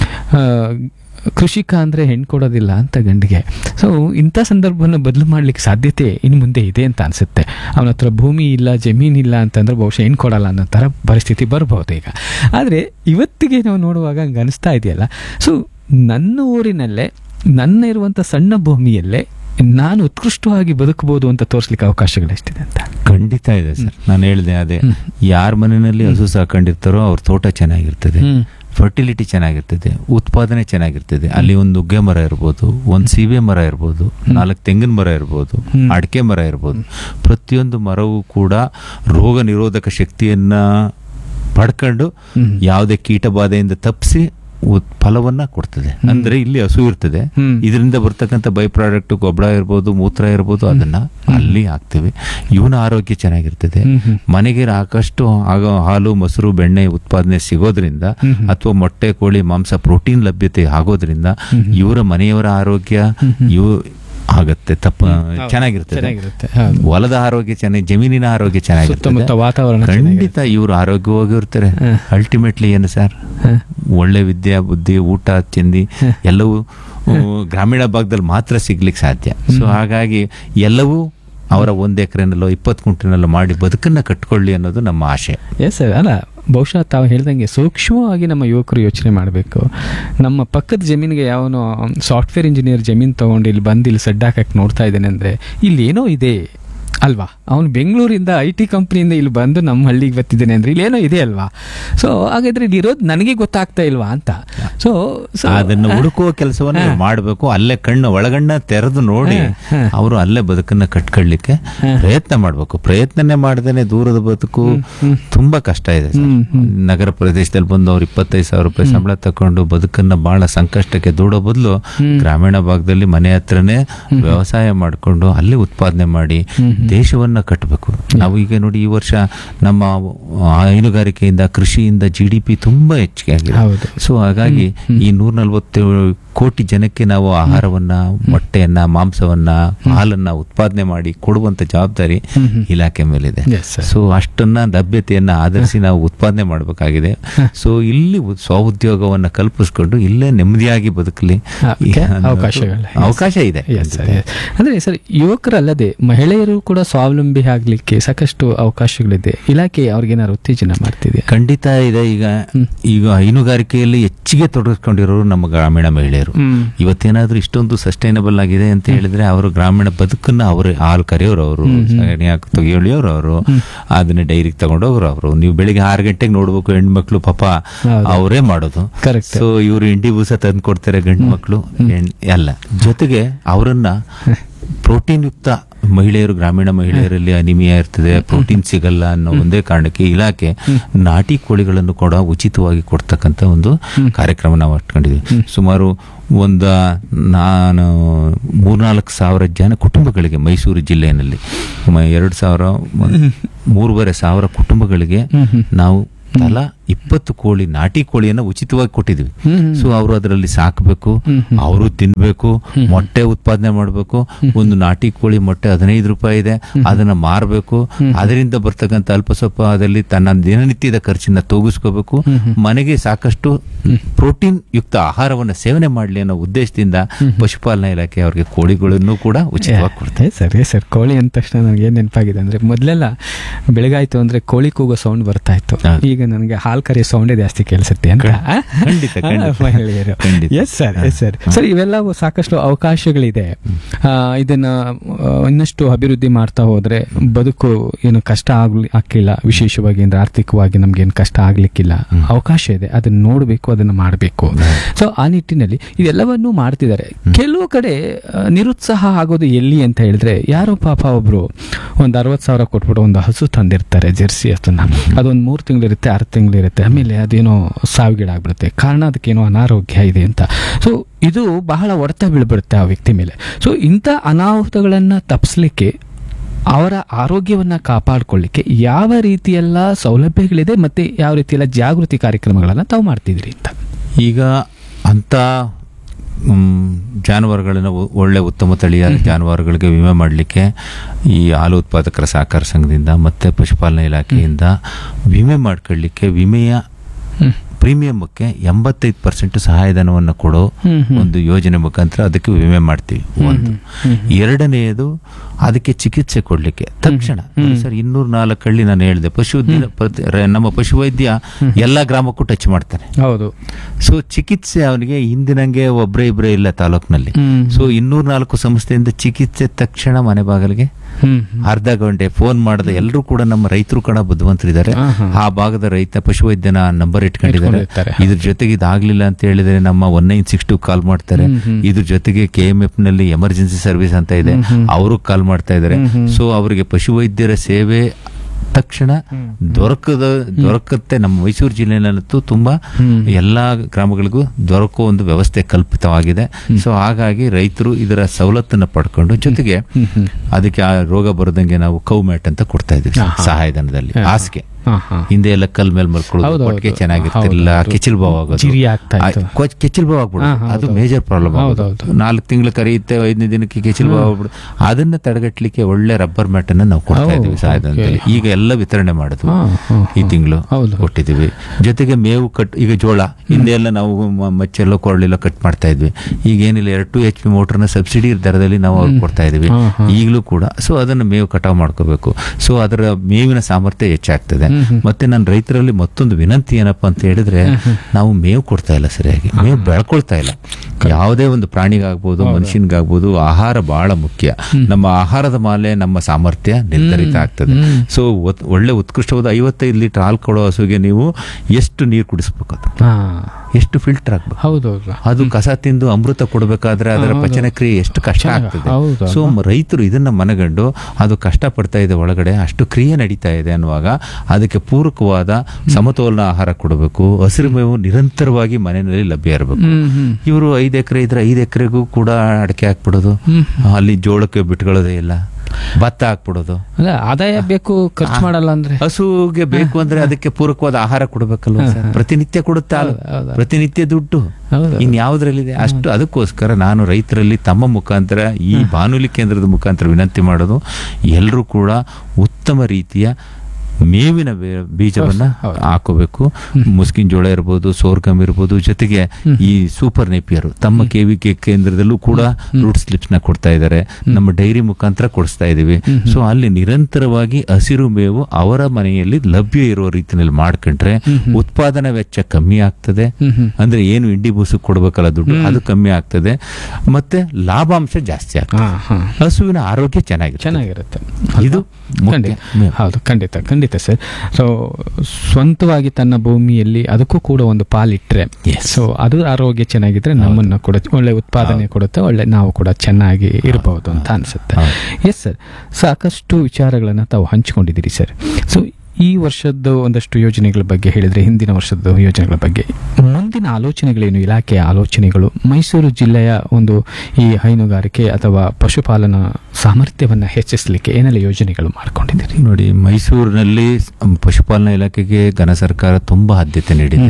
ಕೃಷಿಕ ಅಂದರೆ ಹೆಣ್ಣು ಕೊಡೋದಿಲ್ಲ ಅಂತ ಗಂಡಿಗೆ. ಸೊ ಇಂಥ ಸಂದರ್ಭವನ್ನು ಬದಲು ಮಾಡಲಿಕ್ಕೆ ಸಾಧ್ಯತೆ ಇನ್ನು ಮುಂದೆ ಇದೆ ಅಂತ ಅನಿಸುತ್ತೆ. ಅವನ ಹತ್ರ ಭೂಮಿ ಇಲ್ಲ, ಜಮೀನಿಲ್ಲ ಅಂತಂದ್ರೆ ಬಹುಶಃ ಹೆಣ್ಣು ಕೊಡಲ್ಲ ಅನ್ನೋ ಥರ ಪರಿಸ್ಥಿತಿ ಬರ್ಬೋದು ಈಗ. ಆದರೆ ಇವತ್ತಿಗೆ ನಾವು ನೋಡುವಾಗ ಹಂಗೆ ಅನಿಸ್ತಾ ಇದೆಯಲ್ಲ. ಸೊ ನನ್ನ ಊರಿನಲ್ಲೇ, ನನ್ನ ಇರುವಂಥ ಸಣ್ಣ ಭೂಮಿಯಲ್ಲೇ ನಾನು ಉತ್ಕೃಷ್ಟವಾಗಿ ಬದುಕಬಹುದು ಅಂತ ತೋರಿಸ್ಲಿಕ್ಕೆ ಅವಕಾಶಗಳು ಎಷ್ಟಿದೆ ಅಂತ. ಖಂಡಿತ ಇದೆ ಸರ್. ನಾನು ಹೇಳಿದೆ, ಅದೇ ಯಾರ ಮನೆಯಲ್ಲಿ ಹಸು ಸಾಕೊಂಡಿರ್ತಾರೋ ಅವ್ರ ತೋಟ ಚೆನ್ನಾಗಿರ್ತದೆ, ಫರ್ಟಿಲಿಟಿ ಚೆನ್ನಾಗಿರ್ತದೆ, ಉತ್ಪಾದನೆ ಚೆನ್ನಾಗಿರ್ತದೆ. ಅಲ್ಲಿ ಒಂದು ನುಗ್ಗೆ ಮರ ಇರ್ಬೋದು, ಒಂದು ಸೀಬೆ ಮರ ಇರ್ಬೋದು, ನಾಲ್ಕು ತೆಂಗಿನ ಮರ ಇರ್ಬೋದು, ಅಡಿಕೆ ಮರ ಇರ್ಬೋದು. ಪ್ರತಿಯೊಂದು ಮರವೂ ಕೂಡ ರೋಗ ನಿರೋಧಕ ಶಕ್ತಿಯನ್ನ ಪಡ್ಕೊಂಡು ಯಾವುದೇ ಕೀಟ ಬಾಧೆಯಿಂದ ತಪ್ಪಿಸಿ ಫಲವನ್ನ ಕೊಡ್ತದೆ. ಅಂದ್ರೆ ಇಲ್ಲಿ ಹಸು ಇರ್ತದೆ, ಇದರಿಂದ ಬರ್ತಕ್ಕಂಥ ಬೈ ಪ್ರಾಡಕ್ಟ್ ಗೊಬ್ಬರ ಇರ್ಬೋದು, ಮೂತ್ರ ಇರ್ಬೋದು, ಅದನ್ನ ಅಲ್ಲಿ ಹಾಕ್ತಿವಿ. ಇವನ ಆರೋಗ್ಯ ಚೆನ್ನಾಗಿರ್ತದೆ. ಮನೆಗೆ ಸಾಕಷ್ಟು ಆಗ ಹಾಲು, ಮೊಸರು, ಬೆಣ್ಣೆ ಉತ್ಪಾದನೆ ಸಿಗೋದ್ರಿಂದ, ಅಥವಾ ಮೊಟ್ಟೆ, ಕೋಳಿ ಮಾಂಸ, ಪ್ರೋಟೀನ್ ಲಭ್ಯತೆ ಆಗೋದ್ರಿಂದ ಇವರ ಮನೆಯವರ ಆರೋಗ್ಯ ಇವು ಆಗತ್ತೆ, ತಪ್ಪ ಚೆನ್ನಾಗಿರ್ತದೆ. ಹೊಲದ ಆರೋಗ್ಯ ಚೆನ್ನಾಗಿ, ಜಮೀನಿನ ಆರೋಗ್ಯ ಚೆನ್ನಾಗಿರ್ತದೆ, ವಾತಾವರಣ ಖಂಡಿತ ಇವರು ಆರೋಗ್ಯವಾಗಿರ್ತಾರೆ. ಅಲ್ಟಿಮೇಟ್ಲಿ ಏನು ಸರ್, ಒಳ್ಳೆ ವಿದ್ಯಾ ಬುದ್ಧಿ, ಊಟ, ತಿಂಡಿ ಎಲ್ಲವೂ ಗ್ರಾಮೀಣ ಭಾಗದಲ್ಲಿ ಮಾತ್ರ ಸಿಗ್ಲಿಕ್ಕೆ ಸಾಧ್ಯ. ಸೊ ಹಾಗಾಗಿ ಎಲ್ಲವೂ ಅವರ ಒಂದ್ ಎಕರೆನಲ್ಲೋ ಇಪ್ಪತ್ತು ಗುಂಟಿನಲ್ಲೋ ಮಾಡಿ ಬದುಕನ್ನ ಕಟ್ಕೊಳ್ಳಿ ಅನ್ನೋದು ನಮ್ಮ ಆಶೆ. Yes sir. ಅಲ್ಲ, ಬಹುಶಃ ತಾವು ಹೇಳ್ದಂಗೆ ಸೂಕ್ಷ್ಮವಾಗಿ ನಮ್ಮ ಯುವಕರು ಯೋಚನೆ ಮಾಡಬೇಕು. ನಮ್ಮ ಪಕ್ಕದ ಜಮೀನಿಗೆ ಯಾವನೋ ಸಾಫ್ಟ್ವೇರ್ ಇಂಜಿನಿಯರ್ ಜಮೀನು ತೊಗೊಂಡು ಇಲ್ಲಿ ಬಂದು ಇಲ್ಲಿ ಸೆಡ್ ಹಾಕಕ್ಕೆ ನೋಡ್ತಾ ಇದ್ದೇನೆ ಅಂದರೆ ಇಲ್ಲೇನೋ ಇದೆ ಅಲ್ವಾ. ಅವನು ಬೆಂಗಳೂರಿಂದ ಐ ಟಿ ಕಂಪ್ನಿಯಿಂದ ಇಲ್ಲಿ ಬಂದು ನಮ್ಮ ಹಳ್ಳಿಗೆ ಬರ್ತಿದ್ದೇನೆ ಅಂದ್ರೆ ಇಲ್ಲೇನೋ ಇದೆ ಅಲ್ವಾ. ಸೊ ಹಾಗಾದ್ರೆ ಇಲ್ಲಿ ಇರೋದು ನನಗೆ ಗೊತ್ತಾಗ್ತಾ ಇಲ್ವಾ ಅಂತ. ಸೊ ಅದನ್ನು ಹುಡುಕುವ ಕೆಲಸವನ್ನು ಮಾಡಬೇಕು. ಅಲ್ಲೇ ಕಣ್ಣು ಒಳಗಣ್ಣ ತೆರೆದು ನೋಡಿ ಅವರು ಅಲ್ಲೇ ಬದುಕನ್ನ ಕಟ್ಕೊಳ್ಳಿಕ್ಕೆ ಪ್ರಯತ್ನ ಮಾಡಬೇಕು. ಪ್ರಯತ್ನನೇ ಮಾಡದೇನೆ ದೂರದ ಬದುಕು ತುಂಬಾ ಕಷ್ಟ ಇದೆ. ನಗರ ಪ್ರದೇಶದಲ್ಲಿ ಬಂದು ಅವ್ರು ಇಪ್ಪತ್ತೈದು ಸಾವಿರ ರೂಪಾಯಿ ಸಂಬಳ ತಕೊಂಡು ಬದುಕನ್ನ ಬಹಳ ಸಂಕಷ್ಟಕ್ಕೆ ದೂಡೋ ಬದಲು ಗ್ರಾಮೀಣ ಭಾಗದಲ್ಲಿ ಮನೆ ಹತ್ರನೇ ವ್ಯವಸಾಯ ಮಾಡಿಕೊಂಡು ಅಲ್ಲಿ ಉತ್ಪಾದನೆ ಮಾಡಿ ದೇಶವನ್ನ ಕಟ್ಟಬೇಕು. ನಾವು ಈಗ ನೋಡಿ, ಈ ವರ್ಷ ನಮ್ಮ ಹೈನುಗಾರಿಕೆಯಿಂದ, ಕೃಷಿಯಿಂದ ಜಿ ಡಿ ಪಿ ತುಂಬಾ ಹೆಚ್ಚಿಗೆ ಆಗಿದೆ. ಸೊ ಹಾಗಾಗಿ ಈ ನೂರ ನಲ್ವತ್ತೇಳು ಕೋಟಿ ಜನಕ್ಕೆ ನಾವು ಆಹಾರವನ್ನ, ಮೊಟ್ಟೆಯನ್ನ, ಮಾಂಸವನ್ನ, ಹಾಲನ್ನ ಉತ್ಪಾದನೆ ಮಾಡಿ ಕೊಡುವಂತ ಜವಾಬ್ದಾರಿ ಇಲಾಖೆ ಮೇಲಿದೆ. ಸೊ ಅಷ್ಟನ್ನ ಲಭ್ಯತೆಯನ್ನ ಆಧರಿಸಿ ನಾವು ಉತ್ಪಾದನೆ ಮಾಡಬೇಕಾಗಿದೆ. ಸೊ ಇಲ್ಲಿ ಸ್ವಉದ್ಯೋಗವನ್ನ ಕಲ್ಪಿಸ್ಕೊಂಡು ಇಲ್ಲೇ ನೆಮ್ಮದಿಯಾಗಿ ಬದುಕಲಿ ಅವಕಾಶ ಇದೆ. ಅಂದ್ರೆ ಸರ್, ಯುವಕರಲ್ಲದೆ ಮಹಿಳೆಯರು ಕೂಡ ಸ್ವಾವಲಂಬಿ ಆಗ್ಲಿಕ್ಕೆ ಸಾಕಷ್ಟು ಅವಕಾಶಗಳಿದೆ. ಇಲಾಖೆ ಅವ್ರಿಗೇನಾದ್ರು ಉತ್ತೇಜನ ಮಾಡ್ತಿದೆಯಾ? ಖಂಡಿತ ಇದೆ. ಈಗ ಈಗ ಹೈನುಗಾರಿಕೆಯಲ್ಲಿ ಹೆಚ್ಚಿಗೆ ತೊಡಗಿಸ್ಕೊಂಡಿರೋರು ನಮ್ಮ ಗ್ರಾಮೀಣ ಮಹಿಳೆಯರು. ಇವತ್ತೇನಾದ್ರೂ ಇಷ್ಟೊಂದು ಸಸ್ಟೈನಬಲ್ ಆಗಿದೆ ಅಂತ ಹೇಳಿದ್ರೆ ಅವರು ಗ್ರಾಮೀಣ ಬದುಕನ್ನ ಅವರು ಹಾಲು ಕರೆಯೋರು, ಅವರು ಸಗಣಿ ಹಾಕಿ ತೆಗಿಯೋಳಿಯೋರು, ಅವರು ಅದನ್ನ ಡೈರಿಗೆ ತಗೊಂಡೋಗ್ರು. ಅವರು ನೀವು ಬೆಳಿಗ್ಗೆ ಆರು ಗಂಟೆಗೆ ನೋಡ್ಬೇಕು, ಹೆಣ್ಮಕ್ಳು ಪಾಪ ಅವರೇ ಮಾಡೋದು. ಸೊ ಇವರು ಇಂಡಿ ಬೂಸ ತಂದು ಕೊಡ್ತಾರೆ ಗಂಡು ಮಕ್ಕಳು ಎಲ್ಲ. ಜೊತೆಗೆ ಅವರನ್ನ ಪ್ರೋಟೀನ್ ಯುಕ್ತ ಮಹಿಳೆಯರು, ಗ್ರಾಮೀಣ ಮಹಿಳೆಯರಲ್ಲಿ ಅನಿಮಿಯಾ ಇರ್ತದೆ, ಪ್ರೋಟೀನ್ ಸಿಗಲ್ಲ ಅನ್ನೋ ಒಂದೇ ಕಾರಣಕ್ಕೆ ಇಲಾಖೆ ನಾಟಿ ಕೋಳಿಗಳನ್ನು ಕೂಡ ಉಚಿತವಾಗಿ ಕೊಡ್ತಕ್ಕಂಥ ಒಂದು ಕಾರ್ಯಕ್ರಮ ನಾವು ಇಟ್ಕೊಂಡಿದ್ದೀವಿ. ಸುಮಾರು ಒಂದು ನಾನು ಮೂರ್ನಾಲ್ಕು ಸಾವಿರ ಜನ ಕುಟುಂಬಗಳಿಗೆ ಮೈಸೂರು ಜಿಲ್ಲೆಯಲ್ಲಿ ಎರಡು ಸಾವಿರ ಮೂರುವರೆ ಸಾವಿರ ಕುಟುಂಬಗಳಿಗೆ ನಾವು ತಲಾ ಇಪ್ಪತ್ತು ಕೋಳಿ ನಾಟಿ ಕೋಳಿಯನ್ನ ಉಚಿತವಾಗಿ ಕೊಟ್ಟಿದ್ವಿ. ಸೊ ಅವರು ಅದರಲ್ಲಿ ಸಾಕಬೇಕು, ಅವರು ತಿನ್ಬೇಕು, ಮೊಟ್ಟೆ ಉತ್ಪಾದನೆ ಮಾಡಬೇಕು. ಒಂದು ನಾಟಿ ಕೋಳಿ ಮೊಟ್ಟೆ ಹದಿನೈದು ರೂಪಾಯಿ ಇದೆ, ಅದನ್ನ ಮಾರಬೇಕು. ಅದರಿಂದ ಬರ್ತಕ್ಕಂಥ ಅಲ್ಪ ಸ್ವಲ್ಪ ಅದರಲ್ಲಿ ತನ್ನ ದಿನನಿತ್ಯದ ಖರ್ಚನ್ನ ತೂಗಿಸ್ಕೋಬೇಕು. ಮನೆಗೆ ಸಾಕಷ್ಟು ಪ್ರೋಟೀನ್ ಯುಕ್ತ ಆಹಾರವನ್ನು ಸೇವನೆ ಮಾಡಲಿ ಅನ್ನೋ ಉದ್ದೇಶದಿಂದ ಪಶುಪಾಲನಾ ಇಲಾಖೆ ಅವರಿಗೆ ಕೋಳಿಗಳನ್ನು ಕೂಡ ಉಚಿತವಾಗಿ ಕೊಡ್ತಾರೆ. ಸರಿ ಸರ್, ಕೋಳಿ ಅಂದ ತಕ್ಷಣ ನನಗೆ ಏನ್ ನೆನಪಾಗಿದೆ ಅಂದ್ರೆ, ಮೊದಲೆಲ್ಲ ಬೆಳಗಾಯ್ತು ಅಂದ್ರೆ ಕೋಳಿ ಕೂಗೋ ಸೌಂಡ್ ಬರ್ತಾ ಇತ್ತು. ಈಗ ನನಗೆ ಹಾಲ್ ಕರೆಯೋ ಸೌಂಡೇ ಜಾಸ್ತಿ ಕೇಳಿಸುತ್ತೆ ಅಂತ ಮಹಿಳೆಯರು. Yes sir, yes sir. Sir, ಇವೆಲ್ಲವೂ ಸಾಕಷ್ಟು ಅವಕಾಶಗಳಿದೆ. ಇದನ್ನ ಇನ್ನಷ್ಟು ಅಭಿವೃದ್ಧಿ ಮಾಡ್ತಾ ಹೋದ್ರೆ ಬದುಕು ಏನು ಕಷ್ಟ ಆಗ್ಲಿ ಆಗ್ಲಿಲ್ಲ, ವಿಶೇಷವಾಗಿ ಅಂದ್ರೆ ಆರ್ಥಿಕವಾಗಿ ನಮ್ಗೆ ಏನು ಕಷ್ಟ ಆಗ್ಲಿಕ್ಕಿಲ್ಲ, ಅವಕಾಶ ಇದೆ. ಅದನ್ನ ನೋಡ್ಬೇಕು, ಅದನ್ನ ಮಾಡಬೇಕು. ಸೊ ಆ ನಿಟ್ಟಿನಲ್ಲಿ ಇದೆಲ್ಲವನ್ನೂ ಮಾಡ್ತಿದ್ದಾರೆ. ಕೆಲವು ಕಡೆ ನಿರುತ್ಸಾಹ ಆಗೋದು ಎಲ್ಲಿ ಅಂತ ಹೇಳಿದ್ರೆ, ಯಾರೋ ಪಾಪ ಒಬ್ರು ಒಂದ್ ಅರವತ್ ಸಾವಿರ ಕೊಟ್ಬಿಟ್ಟು ಒಂದು ಹಸು ತಂದಿರ್ತಾರೆ, ಜೆರ್ಸಿ ಹಸುನ. ಅದೊಂದ್ ಮೂರ್ ತಿಂಗಳಿರುತ್ತೆ, ಆರು ತಿಂಗಳಿರುತ್ತೆ, ಆಮೇಲೆ ಅದೇನೋ ಸಾವಿಗೀಡಾಗ್ಬಿಡುತ್ತೆ. ಕಾರಣ ಅದಕ್ಕೇನೋ ಅನಾರೋಗ್ಯ ಇದೆ ಅಂತ. ಸೊ ಇದು ಬಹಳ ಹೊಡೆತ ಬೀಳ್ಬಿಡುತ್ತೆ ಆ ವ್ಯಕ್ತಿ ಮೇಲೆ. ಸೊ ಇಂಥ ಅನಾಹುತಗಳನ್ನ ತಪ್ಪಿಸ್ಲಿಕ್ಕೆ, ಅವರ ಆರೋಗ್ಯವನ್ನ ಕಾಪಾಡ್ಕೊಳ್ಳಿಕ್ಕೆ ಯಾವ ರೀತಿಯೆಲ್ಲ ಸೌಲಭ್ಯಗಳಿದೆ ಮತ್ತೆ ಯಾವ ರೀತಿಯೆಲ್ಲ ಜಾಗೃತಿ ಕಾರ್ಯಕ್ರಮಗಳನ್ನ ತಾವು ಮಾಡ್ತಿದ್ರಿ ಅಂತ? ಈಗ ಅಂತ ಜಾನುವಾರುಗಳನ್ನ ಒಳ್ಳೆ ಉತ್ತಮ ತಳಿಯ ಜಾನುವಾರುಗಳಿಗೆ ವಿಮೆ ಮಾಡಲಿಕ್ಕೆ ಈ ಹಾಲು ಉತ್ಪಾದಕರ ಸಹಕಾರ ಸಂಘದಿಂದ ಮತ್ತೆ ಪಶುಪಾಲನಾ ಇಲಾಖೆಯಿಂದ ವಿಮೆ ಮಾಡ್ಕೊಳ್ಳಿಕ್ಕೆ ವಿಮೆಯ ಪ್ರೀಮಿಯಂಕ್ಕೆ ಎಂಬತ್ತೈದು ಪರ್ಸೆಂಟ್ ಸಹಾಯಧನವನ್ನು ಕೊಡೋ ಒಂದು ಯೋಜನೆ ಮುಖಾಂತರ ಅದಕ್ಕೆ ವಿಮೆ ಮಾಡ್ತೀವಿ. ಒಂದು. ಎರಡನೆಯದು, ಅದಕ್ಕೆ ಚಿಕಿತ್ಸೆ ಕೊಡ್ಲಿಕ್ಕೆ ತಕ್ಷಣ ಸರ್ ಇನ್ನೂರ ನಾಲ್ಕು ಹಳ್ಳಿ ನಾನು ಹೇಳಿದೆ, ಪಶು ನಮ್ಮ ಪಶುವೈದ್ಯ ಎಲ್ಲಾ ಗ್ರಾಮಕ್ಕೂ ಟಚ್ ಮಾಡ್ತಾನೆ. ಹೌದು. ಸೊ ಚಿಕಿತ್ಸೆ ಅವನಿಗೆ ಹಿಂದಿನಂಗೆ ಒಬ್ಬರೇ ಇಬ್ಬರೇ ಇಲ್ಲ ತಾಲೂಕಿನಲ್ಲಿ. ಸೊ ಇನ್ನೂರ ನಾಲ್ಕು ಸಂಸ್ಥೆಯಿಂದ ಚಿಕಿತ್ಸೆ ತಕ್ಷಣ ಮನೆ ಬಾಗಿಲಿಗೆ ಅರ್ಧ ಗಂಟೆ ಫೋನ್ ಮಾಡದೆ. ಎಲ್ಲರೂ ಕೂಡ ನಮ್ಮ ರೈತರು ಕೂಡ ಬುದ್ಧಿವಂತರಿದ್ದಾರೆ. ಆ ಭಾಗದ ರೈತ ಪಶುವೈದ್ಯನ ನಂಬರ್ ಇಟ್ಕೊಂಡಿದ್ದಾರೆ. ಇದ್ರ ಜೊತೆಗೆ ಇದಾಗ್ಲಿಲ್ಲ ಅಂತ ಹೇಳಿದ್ರೆ ನಮ್ಮ ಒನ್ ನೈನ್ ಸಿಕ್ಸ್ ಟು ಕಾಲ್ ಮಾಡ್ತಾರೆ. ಇದ್ರ ಜೊತೆಗೆ ಕೆ ಎಂ ಎಫ್ ನಲ್ಲಿ ಎಮರ್ಜೆನ್ಸಿ ಸರ್ವಿಸ್ ಅಂತ ಇದೆ, ಅವರು ಕಾಲ್ ಮಾಡ್ತಾ ಇದ್ದಾರೆ. ಸೊ ಅವರಿಗೆ ಪಶುವೈದ್ಯರ ಸೇವೆ ತಕ್ಷಣ ದೊರಕದ ದೊರಕತ್ತೆ. ನಮ್ಮ ಮೈಸೂರು ಜಿಲ್ಲೆಯಲ್ಲಂತೂ ತುಂಬಾ ಎಲ್ಲಾ ಗ್ರಾಮಗಳಿಗೂ ದೊರಕುವ ಒಂದು ವ್ಯವಸ್ಥೆ ಕಲ್ಪಿತವಾಗಿದೆ. ಸೊ ಹಾಗಾಗಿ ರೈತರು ಇದರ ಸವಲತ್ತನ್ನು ಪಡ್ಕೊಂಡು, ಜೊತೆಗೆ ಅದಕ್ಕೆ ಆ ರೋಗ ಬರದಂಗೆ ನಾವು ಕೌ ಮ್ಯಾಟ್ ಅಂತ ಕೊಡ್ತಾ ಇದ್ದೀವಿ ಸಹಾಯಧನದಲ್ಲಿ. ಹಾಸಿಗೆ ಹಿಂದೆ ಎಲ್ಲ ಕಲ್ ಮೇಲೆ ಮಲ್ಕೊಳ್ಳೋದು, ಕೊಟ್ಟಿಗೆ ಚೆನ್ನಾಗಿರ್ತಿರ್ಲಿಲ್ಲ, ಕೆಚ್ಚಲ್ ಬಾವ್ ಆಗೋದು, ಕೆಚ್ಚಲ್ ಬಾವ್ ಆಗ್ಬಿಡೋದು, ಅದು ಮೇಜರ್ ಪ್ರಾಬ್ಲಮ್ ಆಗೋದು. ನಾಲ್ಕು ತಿಂಗಳು ಕರೆಯುತ್ತೆ, ಐದನೇ ದಿನಕ್ಕೆ ಕೆಚ್ಚಲ್ ಬಾವ್ ಆಗ್ಬಿಡೋದು. ಅದನ್ನ ತಡೆಗಟ್ಟಲಿಕ್ಕೆ ಒಳ್ಳೆ ರಬ್ಬರ್ ಮ್ಯಾಟ್ ಅನ್ನ ನಾವು ಕೊಡ್ತಾ ಇದೀವಿ ಸಹಾಯಧನದಲ್ಲಿ. ಈಗ ಎಲ್ಲ ವಿತರಣೆ ಮಾಡಿದ್ವಿ, ಈ ತಿಂಗಳು ಕೊಟ್ಟಿದ್ದೀವಿ. ಜೊತೆಗೆ ಮೇವು ಕಟ್, ಈಗ ಜೋಳ ಹಿಂದೆ ಎಲ್ಲ ನಾವು ಮಚ್ಚೆಲ್ಲೋ ಕೊರಳೆಲ್ಲೋ ಕಟ್ ಮಾಡ್ತಾ ಇದ್ವಿ. ಈಗ ಏನಿಲ್ಲ, ಎರಡು ಟು ಎಚ್ ಪಿ ಮೋಟರ್ನ ಸಬ್ಸಿಡಿ ದರದಲ್ಲಿ ನಾವು ಅವ್ರಿಗೆ ಕೊಡ್ತಾ ಇದೀವಿ ಈಗಲೂ ಕೂಡ. ಸೊ ಅದನ್ನ ಮೇವು ಕಟಾವ್ ಮಾಡ್ಕೋಬೇಕು. ಸೊ ಅದರ ಮೇವಿನ ಸಾಮರ್ಥ್ಯ ಹೆಚ್ಚಾಗ್ತದೆ. ಮತ್ತೆ ನನ್ನ ರೈತರಲ್ಲಿ ಮತ್ತೊಂದು ವಿನಂತಿ ಏನಪ್ಪಾ ಅಂತ ಹೇಳಿದ್ರೆ, ನಾವು ಮೇವು ಕೊಡ್ತಾ ಇಲ್ಲ ಸರಿಯಾಗಿ, ಮೇವು ಬೆಳ್ಕೊಳ್ತಾ ಇಲ್ಲ. ಯಾವುದೇ ಒಂದು ಪ್ರಾಣಿಗಾಗ್ಬೋದು, ಮನುಷ್ಯನ್ಗಾಗ್ಬೋದು, ಆಹಾರ ಬಹಳ ಮುಖ್ಯ. ನಮ್ಮ ಆಹಾರದ ಮೇಲೆ ನಮ್ಮ ಸಾಮರ್ಥ್ಯ ನಿರ್ಧರಿತ ಆಗ್ತದೆ. ಸೊ ಒಳ್ಳೆ ಉತ್ಕೃಷ್ಟವಾದ ಐವತ್ತೈದು ಲೀಟರ್ ಹಾಲು ಕೊಡೋ ಹಸುಗೆ ನೀವು ಎಷ್ಟು ನೀರು ಕುಡಿಸ್ಬೇಕು, ಎಷ್ಟು ಫಿಲ್ಟರ್ ಆಗ್ಬೇಕು. ಹೌದೌದು. ಅದು ಕಸ ತಿಂದು ಅಮೃತ ಕೊಡಬೇಕಾದ್ರೆ ಅದರ ಪಚನ ಕ್ರಿಯೆ ಎಷ್ಟು ಕಷ್ಟ ಆಗ್ತದೆ. ಸೊ ರೈತರು ಇದನ್ನ ಮನಗಂಡು, ಅದು ಕಷ್ಟ ಪಡ್ತಾ ಇದೆ ಒಳಗಡೆ, ಅಷ್ಟು ಕ್ರಿಯೆ ನಡೀತಾ ಇದೆ ಅನ್ನುವಾಗ ಅದಕ್ಕೆ ಪೂರಕವಾದ ಸಮತೋಲನ ಆಹಾರ ಕೊಡಬೇಕು. ಹಸಿರು ಮೇವು ನಿರಂತರವಾಗಿ ಮನೆಯಲ್ಲಿ ಲಭ್ಯ ಇರಬೇಕು. ಇವರು ಐದು ಎಕರೆ ಇದ್ರೆ ಐದು ಎಕರೆಗೂ ಕೂಡ ಅಡಕೆ ಹಾಕ್ಬಿಡೋದು, ಅಲ್ಲಿ ಜೋಳಕ್ಕೆ ಬಿಟ್ಕೊಳ್ಳೋದೇ ಇಲ್ಲ, ಭತ್ತ ಹಾಕ್ಬಿಡೋದು. ಆದಾಯ ಬೇಕು, ಖರ್ಚು ಮಾಡಲ್ಲ ಅಂದ್ರೆ. ಹಸುಗೆ ಬೇಕು ಅಂದ್ರೆ ಅದಕ್ಕೆ ಪೂರಕವಾದ ಆಹಾರ ಕೊಡಬೇಕಲ್ವ ಸರ್? ಪ್ರತಿನಿತ್ಯ ಕೊಡುತ್ತಾ, ಪ್ರತಿನಿತ್ಯ ದುಡ್ಡು ಇನ್ಯಾವುದ್ರಲ್ಲಿದೆ ಅಷ್ಟು. ಅದಕ್ಕೋಸ್ಕರ ನಾನು ರೈತರಲ್ಲಿ ತಮ್ಮ ಮುಖಾಂತರ, ಈ ಬಾನುಲಿ ಕೇಂದ್ರದ ಮುಖಾಂತರ ವಿನಂತಿ ಮಾಡೋದು, ಎಲ್ಲರೂ ಕೂಡ ಉತ್ತಮ ರೀತಿಯ ಮೇವಿನ ಬೇ- ಬೀಜವನ್ನ ಹೌದು. ಹಾಕೋಬೇಕು. ಮುಸ್ಕಿನ್ ಜೋಳ ಇರ್ಬೋದು, ಸೋರ್ಗಮ್ ಇರ್ಬೋದು, ಜೊತೆಗೆ ಈ ಸೂಪರ್ ನೇಪಿಯರ್ ತಮ್ಮ ಕೆವಿಕೆ ಕೇಂದ್ರದಲ್ಲೂ ಕೂಡ ರೂಟ್ ಸ್ಲಿಪ್ಸ್ ನ ಕೊಡ್ತಾ ಇದ್ದಾರೆ. ನಮ್ಮ ಡೈರಿ ಮುಖಾಂತರ ಕೊಡಿಸ್ತಾ ಇದೀವಿ. ಸೊ ಅಲ್ಲಿ ನಿರಂತರವಾಗಿ ಹಸಿರು ಮೇವು ಅವರ ಮನೆಯಲ್ಲಿ ಲಭ್ಯ ಇರುವ ರೀತಿಯಲ್ಲಿ ಮಾಡ್ಕೊಂಡ್ರೆ ಉತ್ಪಾದನಾ ವೆಚ್ಚ ಕಮ್ಮಿ ಆಗ್ತದೆ. ಅಂದ್ರೆ ಏನು ಇಂಡಿ ಬೂಸು ಕೊಡ್ಬೇಕಲ್ಲ ದುಡ್ಡು, ಅದು ಕಮ್ಮಿ ಆಗ್ತದೆ, ಮತ್ತೆ ಲಾಭಾಂಶ ಜಾಸ್ತಿ ಆಗ್ತದೆ. ಹಾ, ಹಾ. ಹಸುವಿನ ಆರೋಗ್ಯ ಚೆನ್ನಾಗಿರುತ್ತೆ. ಚೆನ್ನಾಗಿರುತ್ತೆ. ಇದು ಮುಖ್ಯ. ಖಂಡಿತ. ಹೌದು, ಖಂಡಿತ ಖಂಡಿತ ಸರ್. ಸೊ ಸ್ವಂತವಾಗಿ ತನ್ನ ಭೂಮಿಯಲ್ಲಿ ಅದಕ್ಕೂ ಕೂಡ ಒಂದು ಪಾಲಿಟ್ರೆ, ಸೊ ಅದು ಆರೋಗ್ಯ ಚೆನ್ನಾಗಿದ್ರೆ ನಮ್ಮನ್ನು ಕೂಡ ಒಳ್ಳೆ ಉತ್ಪಾದನೆ ಕೊಡುತ್ತೆ, ಒಳ್ಳೆ ನಾವು ಕೂಡ ಚೆನ್ನಾಗಿ ಇರಬಹುದು ಅಂತ ಅನ್ಸುತ್ತೆ. ಎಸ್ ಸರ್, ಸಾಕಷ್ಟು ವಿಚಾರಗಳನ್ನ ತಾವು ಹಂಚಿಕೊಂಡಿದ್ದೀರಿ ಸರ್. ಸೊ ಈ ವರ್ಷದ ಒಂದಷ್ಟು ಯೋಜನೆಗಳ ಬಗ್ಗೆ ಹೇಳಿದ್ರೆ, ಹಿಂದಿನ ವರ್ಷದ ಯೋಜನೆಗಳ ಬಗ್ಗೆ ಮುಂದಿನ ಆಲೋಚನೆಗಳೇನು, ಇಲಾಖೆಯ ಆಲೋಚನೆಗಳು, ಮೈಸೂರು ಜಿಲ್ಲೆಯ ಒಂದು ಈ ಹೈನುಗಾರಿಕೆ ಅಥವಾ ಪಶುಪಾಲನಾ ಸಾಮರ್ಥ್ಯವನ್ನು ಹೆಚ್ಚಿಸಲಿಕ್ಕೆ ಏನೆಲ್ಲ ಯೋಜನೆಗಳು ಮಾಡ್ಕೊಂಡಿದ್ದೀರಿ? ನೋಡಿ, ಮೈಸೂರಿನಲ್ಲಿ ಪಶುಪಾಲನಾ ಇಲಾಖೆಗೆ ಘನ ಸರ್ಕಾರ ತುಂಬಾ ಆದ್ಯತೆ ನೀಡಿದೆ.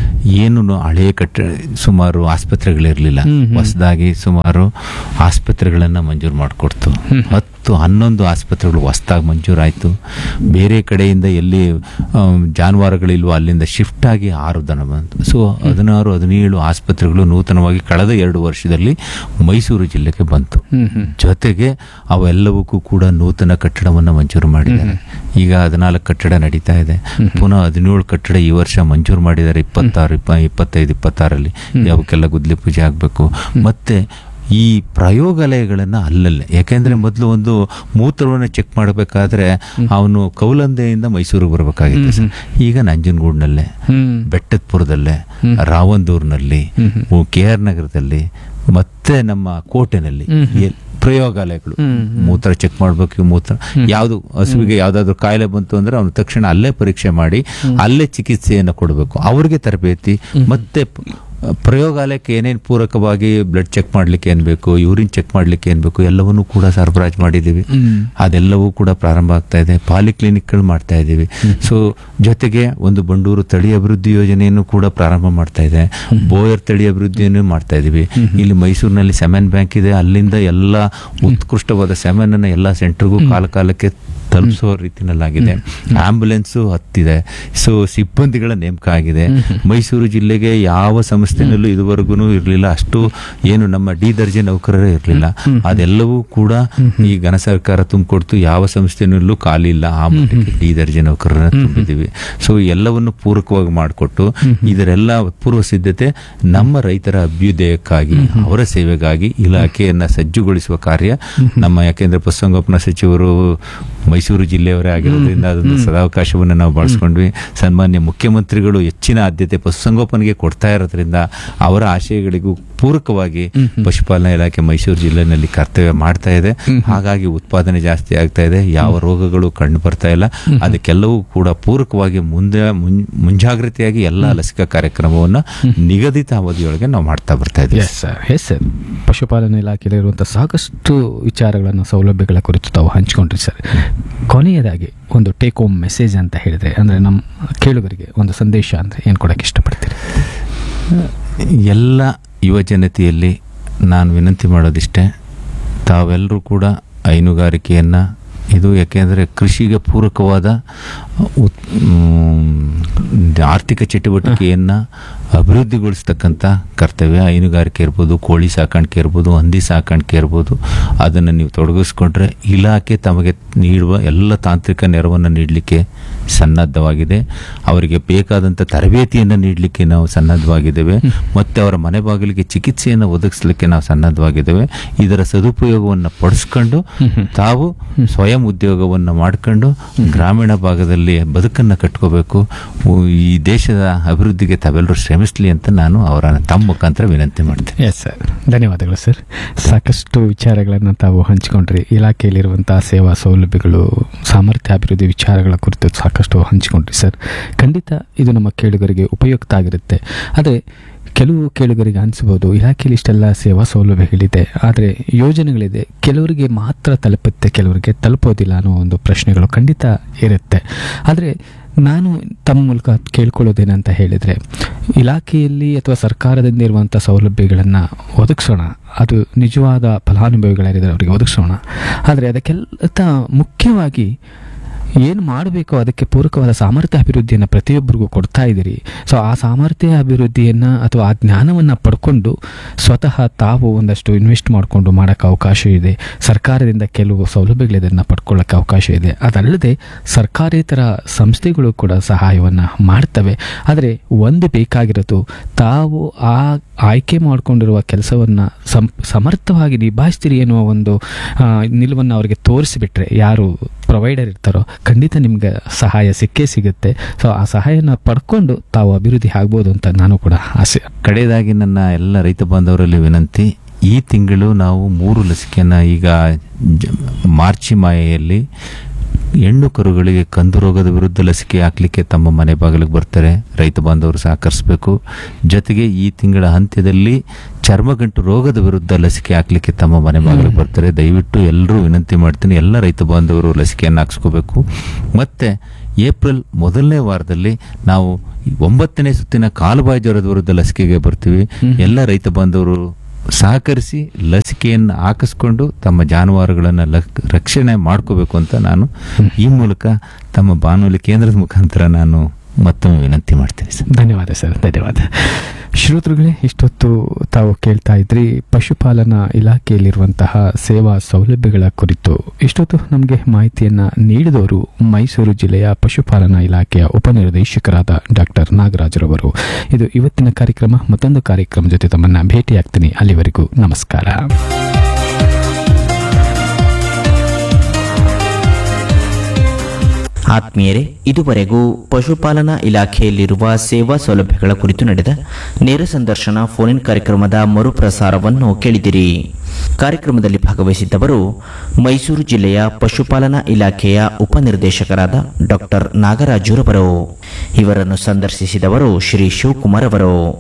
ಏನು ಹಳೆಯ ಕಟ್ಟಡ, ಸುಮಾರು ಆಸ್ಪತ್ರೆಗಳಿರಲಿಲ್ಲ, ಹೊಸದಾಗಿ ಸುಮಾರು ಆಸ್ಪತ್ರೆಗಳನ್ನ ಮಂಜೂರು ಮಾಡಿಕೊಡ್ತು. ಹತ್ತು ಹನ್ನೊಂದು ಆಸ್ಪತ್ರೆಗಳು ಹೊಸದಾಗಿ ಮಂಜೂರಾಯಿತು. ಬೇರೆ ಕಡೆಯಿಂದ ಎಲ್ಲಿ ಜಾನುವಾರುಗಳಿಲ್ವೋ ಅಲ್ಲಿಂದ ಶಿಫ್ಟ್ ಆಗಿ ಆರು ದನ ಬಂತು. ಸೊ ಹದಿನಾರು ಹದಿನೇಳು ಆಸ್ಪತ್ರೆಗಳು ನೂತನವಾಗಿ ಕಳೆದ ಎರಡು ವರ್ಷದಲ್ಲಿ ಮೈಸೂರು ಜಿಲ್ಲೆಗೆ ಬಂತು. ಜೊತೆಗೆ ಅವೆಲ್ಲವಕ್ಕೂ ಕೂಡ ನೂತನ ಕಟ್ಟಡವನ್ನು ಮಂಜೂರು ಮಾಡಿದ್ದಾರೆ. ಈಗ ಹದಿನಾಲ್ಕು ಕಟ್ಟಡ ನಡೀತಾ ಇದೆ. ಪುನಃ ಹದಿನೇಳು ಕಟ್ಟಡ ಈ ವರ್ಷ ಮಂಜೂರು ಮಾಡಿದ್ದಾರೆ. ಇಪ್ಪತ್ತಾರು ಇಪ್ಪ ಇಪ್ಪತ್ತೈದು ಇಪ್ಪತ್ತಾರಲ್ಲಿ ಯಾವಕ್ಕೆಲ್ಲ ಗುದ್ಲಿ ಪೂಜೆ ಆಗಬೇಕು. ಮತ್ತೆ ಈ ಪ್ರಯೋಗಾಲಯಗಳನ್ನ ಅಲ್ಲಲ್ಲೇ, ಯಾಕೆಂದ್ರೆ ಮೊದಲು ಒಂದು ಮೂತ್ರವನ್ನು ಚೆಕ್ ಮಾಡಬೇಕಾದ್ರೆ ಅವನು ಕೌಲಂದೆಯಿಂದ ಮೈಸೂರಿಗೆ ಬರಬೇಕಾಗಿತ್ತು ಸರ್. ಈಗ ನಂಜನಗೂಡಿನಲ್ಲೇ, ಬೆಟ್ಟದಪುರದಲ್ಲೇ, ರಾವಂದೂರ್ನಲ್ಲಿ, ಕೆ ಆರ್ ನಗರದಲ್ಲಿ, ಮತ್ತೆ ನಮ್ಮ ಕೋಟೆನಲ್ಲಿ ಪ್ರಯೋಗಾಲಯಗಳು. ಮೂತ್ರ ಚೆಕ್ ಮಾಡ್ಬೇಕು. ಮೂತ್ರ ಯಾವ್ದು ಹಸುವಿಗೆ ಯಾವ್ದಾದ್ರು ಕಾಯಿಲೆ ಬಂತು ಅಂದ್ರೆ ಅವ್ನು ತಕ್ಷಣ ಅಲ್ಲೇ ಪರೀಕ್ಷೆ ಮಾಡಿ ಅಲ್ಲೇ ಚಿಕಿತ್ಸೆಯನ್ನು ಕೊಡಬೇಕು. ಅವ್ರಿಗೆ ತರಬೇತಿ, ಮತ್ತೆ ಪ್ರಯೋಗಾಲಯಕ್ಕೆ ಏನೇನು ಪೂರಕವಾಗಿ ಬ್ಲಡ್ ಚೆಕ್ ಮಾಡ್ಲಿಕ್ಕೆ ಏನ್ ಬೇಕು, ಯೂರಿನ್ ಚೆಕ್ ಮಾಡ್ಲಿಕ್ಕೆ ಏನ್ ಬೇಕು, ಎಲ್ಲವನ್ನೂ ಕೂಡ ಸರಬರಾಜು ಮಾಡಿದೀವಿ. ಅದೆಲ್ಲವೂ ಕೂಡ ಪ್ರಾರಂಭ ಆಗ್ತಾ ಇದೆ. ಪಾಲಿಕ್ಲಿನಿಕ್ಗಳು ಮಾಡ್ತಾ ಇದ್ದೀವಿ. ಸೊ ಜೊತೆಗೆ ಒಂದು ಬಂಡೂರು ತಳಿ ಅಭಿವೃದ್ಧಿ ಯೋಜನೆಯನ್ನು ಕೂಡ ಪ್ರಾರಂಭ ಮಾಡ್ತಾ ಇದೆ. ಬೋಯರ್ ತಳಿ ಅಭಿವೃದ್ಧಿಯನ್ನು ಮಾಡ್ತಾ ಇದೀವಿ. ಇಲ್ಲಿ ಮೈಸೂರಿನಲ್ಲಿ ಸೆಮೆನ್ ಬ್ಯಾಂಕ್ ಇದೆ. ಅಲ್ಲಿಂದ ಎಲ್ಲ ಉತ್ಕೃಷ್ಟವಾದ ಸೆಮೆನ್ ಅನ್ನ ಎಲ್ಲಾ ಸೆಂಟರ್ಗೂ ಕಾಲ ಕಾಲಕ್ಕೆ ತಲುಪಿಸುವ ರೀತಿನಲ್ಲಾಗಿದೆ. ಆಂಬುಲೆನ್ಸ್ ಹತ್ತಿದೆ. ಸೊ ಸಿಬ್ಬಂದಿಗಳ ನೇಮಕ ಆಗಿದೆ. ಮೈಸೂರು ಜಿಲ್ಲೆಗೆ ಯಾವ ಸಂಸ್ಥೆನಲ್ಲೂ ಇದುವರೆಗೂ ಇರಲಿಲ್ಲ ಅಷ್ಟು ಏನು ನಮ್ಮ ಡಿ ದರ್ಜೆ ನೌಕರರೇ ಇರಲಿಲ್ಲ. ಅದೆಲ್ಲವೂ ಕೂಡ ಈ ಘನ ಸರ್ಕಾರ ತುಂಬಿಕೊಡ್ತು. ಯಾವ ಸಂಸ್ಥೆನಲ್ಲೂ ಖಾಲಿ ಇಲ್ಲ. ಆ ಮಟ್ಟಕ್ಕೆ ಡಿ ದರ್ಜೆ ನೌಕರರನ್ನ ತುಂಬಿದ್ದೀವಿ. ಸೊ ಎಲ್ಲವನ್ನು ಪೂರಕವಾಗಿ ಮಾಡಿಕೊಟ್ಟು ಇದರೆಲ್ಲ ಪೂರ್ವ ಸಿದ್ಧತೆ ನಮ್ಮ ರೈತರ ಅಭ್ಯುದಯಕ್ಕಾಗಿ, ಅವರ ಸೇವೆಗಾಗಿ ಇಲಾಖೆಯನ್ನ ಸಜ್ಜುಗೊಳಿಸುವ ಕಾರ್ಯ ನಮ್ಮ, ಯಾಕೆಂದ್ರೆ ಪಶುಸಂಗೋಪನಾ ಸಚಿವರು ಮೈಸೂರು ಜಿಲ್ಲೆಯವರೇ ಆಗಿರೋದ್ರಿಂದ ಅದೊಂದು ಸದಾವಕಾಶವನ್ನು ನಾವು ಬಳಸ್ಕೊಂಡ್ವಿ. ಸನ್ಮಾನ್ಯ ಮುಖ್ಯಮಂತ್ರಿಗಳು ಹೆಚ್ಚಿನ ಆದ್ಯತೆ ಪಶುಸಂಗೋಪನೆಗೆ ಕೊಡ್ತಾ ಇರೋದ್ರಿಂದ ಅವರ ಆಶಯಗಳಿಗೂ ಪೂರಕವಾಗಿ ಪಶುಪಾಲನಾ ಇಲಾಖೆ ಮೈಸೂರು ಜಿಲ್ಲೆಯಲ್ಲಿ ಕರ್ತವ್ಯ ಮಾಡ್ತಾ ಇದೆ. ಹಾಗಾಗಿ ಉತ್ಪಾದನೆ ಜಾಸ್ತಿ ಆಗ್ತಾ ಇದೆ. ಯಾವ ರೋಗಗಳು ಕಂಡು ಬರ್ತಾ ಇಲ್ಲ. ಅದಕ್ಕೆಲ್ಲವೂ ಕೂಡ ಪೂರಕವಾಗಿ ಮುಂದೆ ಮುಂಜಾಗ್ರತೆಯಾಗಿ ಎಲ್ಲ ಲಸಿಕಾ ಕಾರ್ಯಕ್ರಮವನ್ನು ನಿಗದಿತ ಅವಧಿಯೊಳಗೆ ನಾವು ಮಾಡ್ತಾ ಬರ್ತಾ ಇದ್ದೀವಿ. Yes sir, yes sir. ಪಶುಪಾಲನಾ ಇಲಾಖೆಯಲ್ಲಿರುವಂತಹ ಸಾಕಷ್ಟು ವಿಚಾರಗಳನ್ನು, ಸೌಲಭ್ಯಗಳ ಕುರಿತು ತಾವು ಹಂಚಿಕೊಂಡ್ರಿ ಸರ್. ಕೊನೆಯದಾಗಿ ಒಂದು ಟೇಕ್ ಹೋಮ್ ಮೆಸೇಜ್ ಅಂತ ಹೇಳಿದ್ರೆ, ಅಂದ್ರೆ ನಮ್ಮ ಕೇಳುಗರಿಗೆ ಒಂದು ಸಂದೇಶ ಅಂದ್ರೆ ಏನು ಕೊಡಕ್ಕೆ ಇಷ್ಟಪಡ್ತೀರಿ? ಎಲ್ಲ ಯುವ ಜನತೆಯಲ್ಲಿ ನಾನು ವಿನಂತಿ ಮಾಡೋದಿಷ್ಟೇ, ತಾವೆಲ್ಲರೂ ಕೂಡ ಹೈನುಗಾರಿಕೆಯನ್ನ, ಇದು ಯಾಕೆಂದರೆ ಕೃಷಿಗೆ ಪೂರಕವಾದ ಆರ್ಥಿಕ ಚಟುವಟಿಕೆಯನ್ನು ಅಭಿವೃದ್ಧಿಗೊಳಿಸ್ತಕ್ಕಂಥ ಕರ್ತವ್ಯ. ಹೈನುಗಾರಿಕೆ ಇರ್ಬೋದು, ಕೋಳಿ ಸಾಕಾಣಿಕೆ ಇರ್ಬೋದು, ಹಂದಿ ಸಾಕಾಣಿಕೆ ಇರ್ಬೋದು, ಅದನ್ನು ನೀವು ತೊಡಗಿಸ್ಕೊಂಡ್ರೆ ಇಲಾಖೆ ತಮಗೆ ನೀಡುವ ಎಲ್ಲ ತಾಂತ್ರಿಕ ನೆರವನ್ನು ನೀಡಲಿಕ್ಕೆ ಸನ್ನದ್ಧವಾಗಿದೆ. ಅವರಿಗೆ ಬೇಕಾದಂಥ ತರಬೇತಿಯನ್ನು ನೀಡಲಿಕ್ಕೆ ನಾವು ಸನ್ನದ್ಧವಾಗಿದ್ದೇವೆ. ಮತ್ತು ಅವರ ಮನೆ ಬಾಗಿಲಿಗೆ ಚಿಕಿತ್ಸೆಯನ್ನು ಒದಗಿಸಲಿಕ್ಕೆ ನಾವು ಸನ್ನದ್ಧವಾಗಿದ್ದೇವೆ. ಇದರ ಸದುಪಯೋಗವನ್ನು ಪಡಿಸ್ಕೊಂಡು ತಾವು ಸ್ವಯಂ ಉದ್ಯೋಗವನ್ನು ಮಾಡಿಕೊಂಡು ಗ್ರಾಮೀಣ ಭಾಗದಲ್ಲಿ ಬದುಕನ್ನು ಕಟ್ಕೋಬೇಕು. ಈ ದೇಶದ ಅಭಿವೃದ್ಧಿಗೆ ತಾವೆಲ್ಲರೂ ಶ್ರಮಿಸಲಿ ಅಂತ ನಾನು ಅವರ ತಮ್ಮ ಮುಖಾಂತರ ವಿನಂತಿ ಮಾಡ್ತೇನೆ. ಎಸ್ ಸರ್, ಧನ್ಯವಾದಗಳು ಸರ್. ಸಾಕಷ್ಟು ವಿಚಾರಗಳನ್ನು ತಾವು ಹಂಚಿಕೊಂಡ್ರಿ. ಇಲಾಖೆಯಲ್ಲಿರುವಂತಹ ಸೇವಾ ಸೌಲಭ್ಯಗಳು, ಸಾಮರ್ಥ್ಯ ಅಭಿವೃದ್ಧಿ ವಿಚಾರಗಳ ಕುರಿತು ಸಾಕಷ್ಟು ಹಂಚಿಕೊಂಡ್ರಿ ಸರ್. ಖಂಡಿತ ಇದು ನಮ್ಮ ಕೇಳುಗರಿಗೆ ಉಪಯುಕ್ತ ಆಗಿರುತ್ತೆ. ಆದರೆ ಕೆಲವು ಕೇಳುಗರಿಗೆ ಅನಿಸ್ಬೋದು, ಇಲಾಖೆಯಲ್ಲಿ ಇಷ್ಟೆಲ್ಲ ಸೇವಾ ಸೌಲಭ್ಯಗಳಿದೆ, ಆದರೆ ಯೋಜನೆಗಳಿದೆ, ಕೆಲವರಿಗೆ ಮಾತ್ರ ತಲುಪುತ್ತೆ, ಕೆಲವರಿಗೆ ತಲುಪೋದಿಲ್ಲ ಅನ್ನೋ ಒಂದು ಪ್ರಶ್ನೆಗಳು ಖಂಡಿತ ಇರುತ್ತೆ. ಆದರೆ ನಾನು ತಮ್ಮ ಮೂಲಕ ಕೇಳ್ಕೊಳ್ಳೋದೇನಂತ ಹೇಳಿದರೆ, ಇಲಾಖೆಯಲ್ಲಿ ಅಥವಾ ಸರ್ಕಾರದಿಂದ ಇರುವಂಥ ಸೌಲಭ್ಯಗಳನ್ನು ಒದಗಿಸೋಣ, ಅದು ನಿಜವಾದ ಫಲಾನುಭವಿಗಳಿದ್ದಾರೆ ಅವರಿಗೆ ಒದಗಿಸೋಣ. ಆದರೆ ಅದಕ್ಕೆಲ್ಲ ಮುಖ್ಯವಾಗಿ ಏನು ಮಾಡಬೇಕು ಅದಕ್ಕೆ ಪೂರಕವಾದ ಸಾಮರ್ಥ್ಯ ಅಭಿವೃದ್ಧಿಯನ್ನು ಪ್ರತಿಯೊಬ್ಬರಿಗೂ ಕೊಡ್ತಾ ಇದ್ದೀರಿ. ಸೊ ಆ ಸಾಮರ್ಥ್ಯ ಅಭಿವೃದ್ಧಿಯನ್ನು ಅಥವಾ ಆ ಜ್ಞಾನವನ್ನು ಪಡ್ಕೊಂಡು ಸ್ವತಃ ತಾವು ಒಂದಷ್ಟು ಇನ್ವೆಸ್ಟ್ ಮಾಡಿಕೊಂಡು ಮಾಡೋಕ್ಕೆ ಅವಕಾಶ ಇದೆ. ಸರ್ಕಾರದಿಂದ ಕೆಲವು ಸೌಲಭ್ಯಗಳಿದನ್ನು ಪಡ್ಕೊಳ್ಳೋಕ್ಕೆ ಅವಕಾಶ ಇದೆ. ಅದಲ್ಲದೆ ಸರ್ಕಾರೇತರ ಸಂಸ್ಥೆಗಳು ಕೂಡ ಸಹಾಯವನ್ನು ಮಾಡ್ತವೆ. ಆದರೆ ಒಂದು ಬೇಕಾಗಿರೋದು ತಾವು ಆ ಆಯ್ಕೆ ಮಾಡಿಕೊಂಡಿರುವ ಕೆಲಸವನ್ನು ಸಂ ಸಮರ್ಥವಾಗಿ ನಿಭಾಯಿಸ್ತೀರಿ ಎನ್ನುವ ಒಂದು ನಿಲುವನ್ನು ಅವರಿಗೆ ತೋರಿಸಿಬಿಟ್ರೆ, ಯಾರು ಪ್ರೊವೈಡರ್ ಇರ್ತಾರೋ ಖಂಡಿತ ನಿಮ್ಗೆ ಸಹಾಯ ಸಿಕ್ಕೇ ಸಿಗುತ್ತೆ. ಸೊ ಆ ಸಹಾಯನ ಪಡ್ಕೊಂಡು ತಾವು ಅಭಿವೃದ್ಧಿ ಆಗ್ಬೋದು ಅಂತ ನಾನು ಕೂಡ ಆಸೆ. ಕಡೆಯದಾಗಿ ನನ್ನ ಎಲ್ಲ ರೈತ ಬಾಂಧವರಲ್ಲಿ ವಿನಂತಿ, ಈ ತಿಂಗಳು ನಾವು ಮೂರು ಲಸಿಕೆಯನ್ನು ಈಗ ಜ- ಮಾರ್ಚಿ ಮಾಯೆಯಲ್ಲಿ ಹೆಣ್ಣು ಕರುಗಳಿಗೆ ಕಂದು ರೋಗದ ವಿರುದ್ಧ ಲಸಿಕೆ ಹಾಕಲಿಕ್ಕೆ ತಮ್ಮ ಮನೆ ಬಾಗಿಲಿಗೆ ಬರ್ತಾರೆ. ರೈತ ಬಾಂಧವರು ಸಹಕರಿಸಬೇಕು. ಜೊತೆಗೆ ಈ ತಿಂಗಳ ಅಂತ್ಯದಲ್ಲಿ ಚರ್ಮಗಂಟು ರೋಗದ ವಿರುದ್ಧ ಲಸಿಕೆ ಹಾಕಲಿಕ್ಕೆ ತಮ್ಮ ಮನೆ ಬಾಗಿಲಿಗೆ ಬರ್ತಾರೆ. ದಯವಿಟ್ಟು ಎಲ್ಲರೂ ವಿನಂತಿ ಮಾಡ್ತೀನಿ, ಎಲ್ಲ ರೈತ ಬಾಂಧವರು ಲಸಿಕೆಯನ್ನು ಹಾಕಿಸ್ಕೋಬೇಕು. ಮತ್ತು ಏಪ್ರಿಲ್ ಮೊದಲನೇ ವಾರದಲ್ಲಿ ನಾವು ಒಂಬತ್ತನೇ ಸುತ್ತಿನ ಕಾಲುಬಾಯಿ ಜ್ವರದ ವಿರುದ್ಧ ಲಸಿಕೆಗೆ ಬರ್ತೀವಿ. ಎಲ್ಲ ರೈತ ಬಾಂಧವರು ಸಹಕರಿಸಿ ಲಸಿಕೆಯನ್ನು ಹಾಕಿಸ್ಕೊಂಡು ತಮ್ಮ ಜಾನುವಾರುಗಳನ್ನು ರಕ್ಷಣೆ ಮಾಡ್ಕೋಬೇಕು ಅಂತ ನಾನು ಈ ಮೂಲಕ ತಮ್ಮ ಬಾನುಲಿ ಕೇಂದ್ರದ ಮುಖಾಂತರ ನಾನು ಮತ್ತೊಮ್ಮೆ ವಿನಂತಿ ಮಾಡ್ತೀನಿ ಸರ್. ಧನ್ಯವಾದ ಸರ್, ಧನ್ಯವಾದ. ಶ್ರೋತೃಗಳೇ, ಇಷ್ಟೊತ್ತು ತಾವು ಕೇಳ್ತಾ ಇದ್ರಿ ಪಶುಪಾಲನಾ ಇಲಾಖೆಯಲ್ಲಿರುವಂತಹ ಸೇವಾ ಸೌಲಭ್ಯಗಳ ಕುರಿತು. ಇಷ್ಟೊತ್ತು ನಮಗೆ ಮಾಹಿತಿಯನ್ನು ನೀಡಿದವರು ಮೈಸೂರು ಜಿಲ್ಲೆಯ ಪಶುಪಾಲನಾ ಇಲಾಖೆಯ ಉಪನಿರ್ದೇಶಕರಾದ ಡಾಕ್ಟರ್ ನಾಗರಾಜರವರು. ಇದು ಇವತ್ತಿನ ಕಾರ್ಯಕ್ರಮ. ಮತ್ತೊಂದು ಕಾರ್ಯಕ್ರಮ ಜೊತೆ ತಮ್ಮನ್ನು ಭೇಟಿಯಾಗ್ತೀನಿ. ಅಲ್ಲಿವರೆಗೂ ನಮಸ್ಕಾರ. ಆತ್ಮೀಯರೇ, ಇದುವರೆಗೂ ಪಶುಪಾಲನಾ ಇಲಾಖೆಯಲ್ಲಿರುವ ಸೇವಾ ಸೌಲಭ್ಯಗಳ ಕುರಿತು ನಡೆದ ನೇರ ಸಂದರ್ಶನ ಫೋನ್ ಇನ್ ಕಾರ್ಯಕ್ರಮದ ಮರುಪ್ರಸಾರವನ್ನು ಕೇಳಿದಿರಿ. ಕಾರ್ಯಕ್ರಮದಲ್ಲಿ ಭಾಗವಹಿಸಿದ್ದವರು ಮೈಸೂರು ಜಿಲ್ಲೆಯ ಪಶುಪಾಲನಾ ಇಲಾಖೆಯ ಉಪನಿರ್ದೇಶಕರಾದ ಡಾಕ್ಟರ್ ನಾಗರಾಜುರವರು. ಇವರನ್ನು ಸಂದರ್ಶಿಸಿದವರು ಶ್ರೀ ಶಿವಕುಮಾರ್ ಅವರು.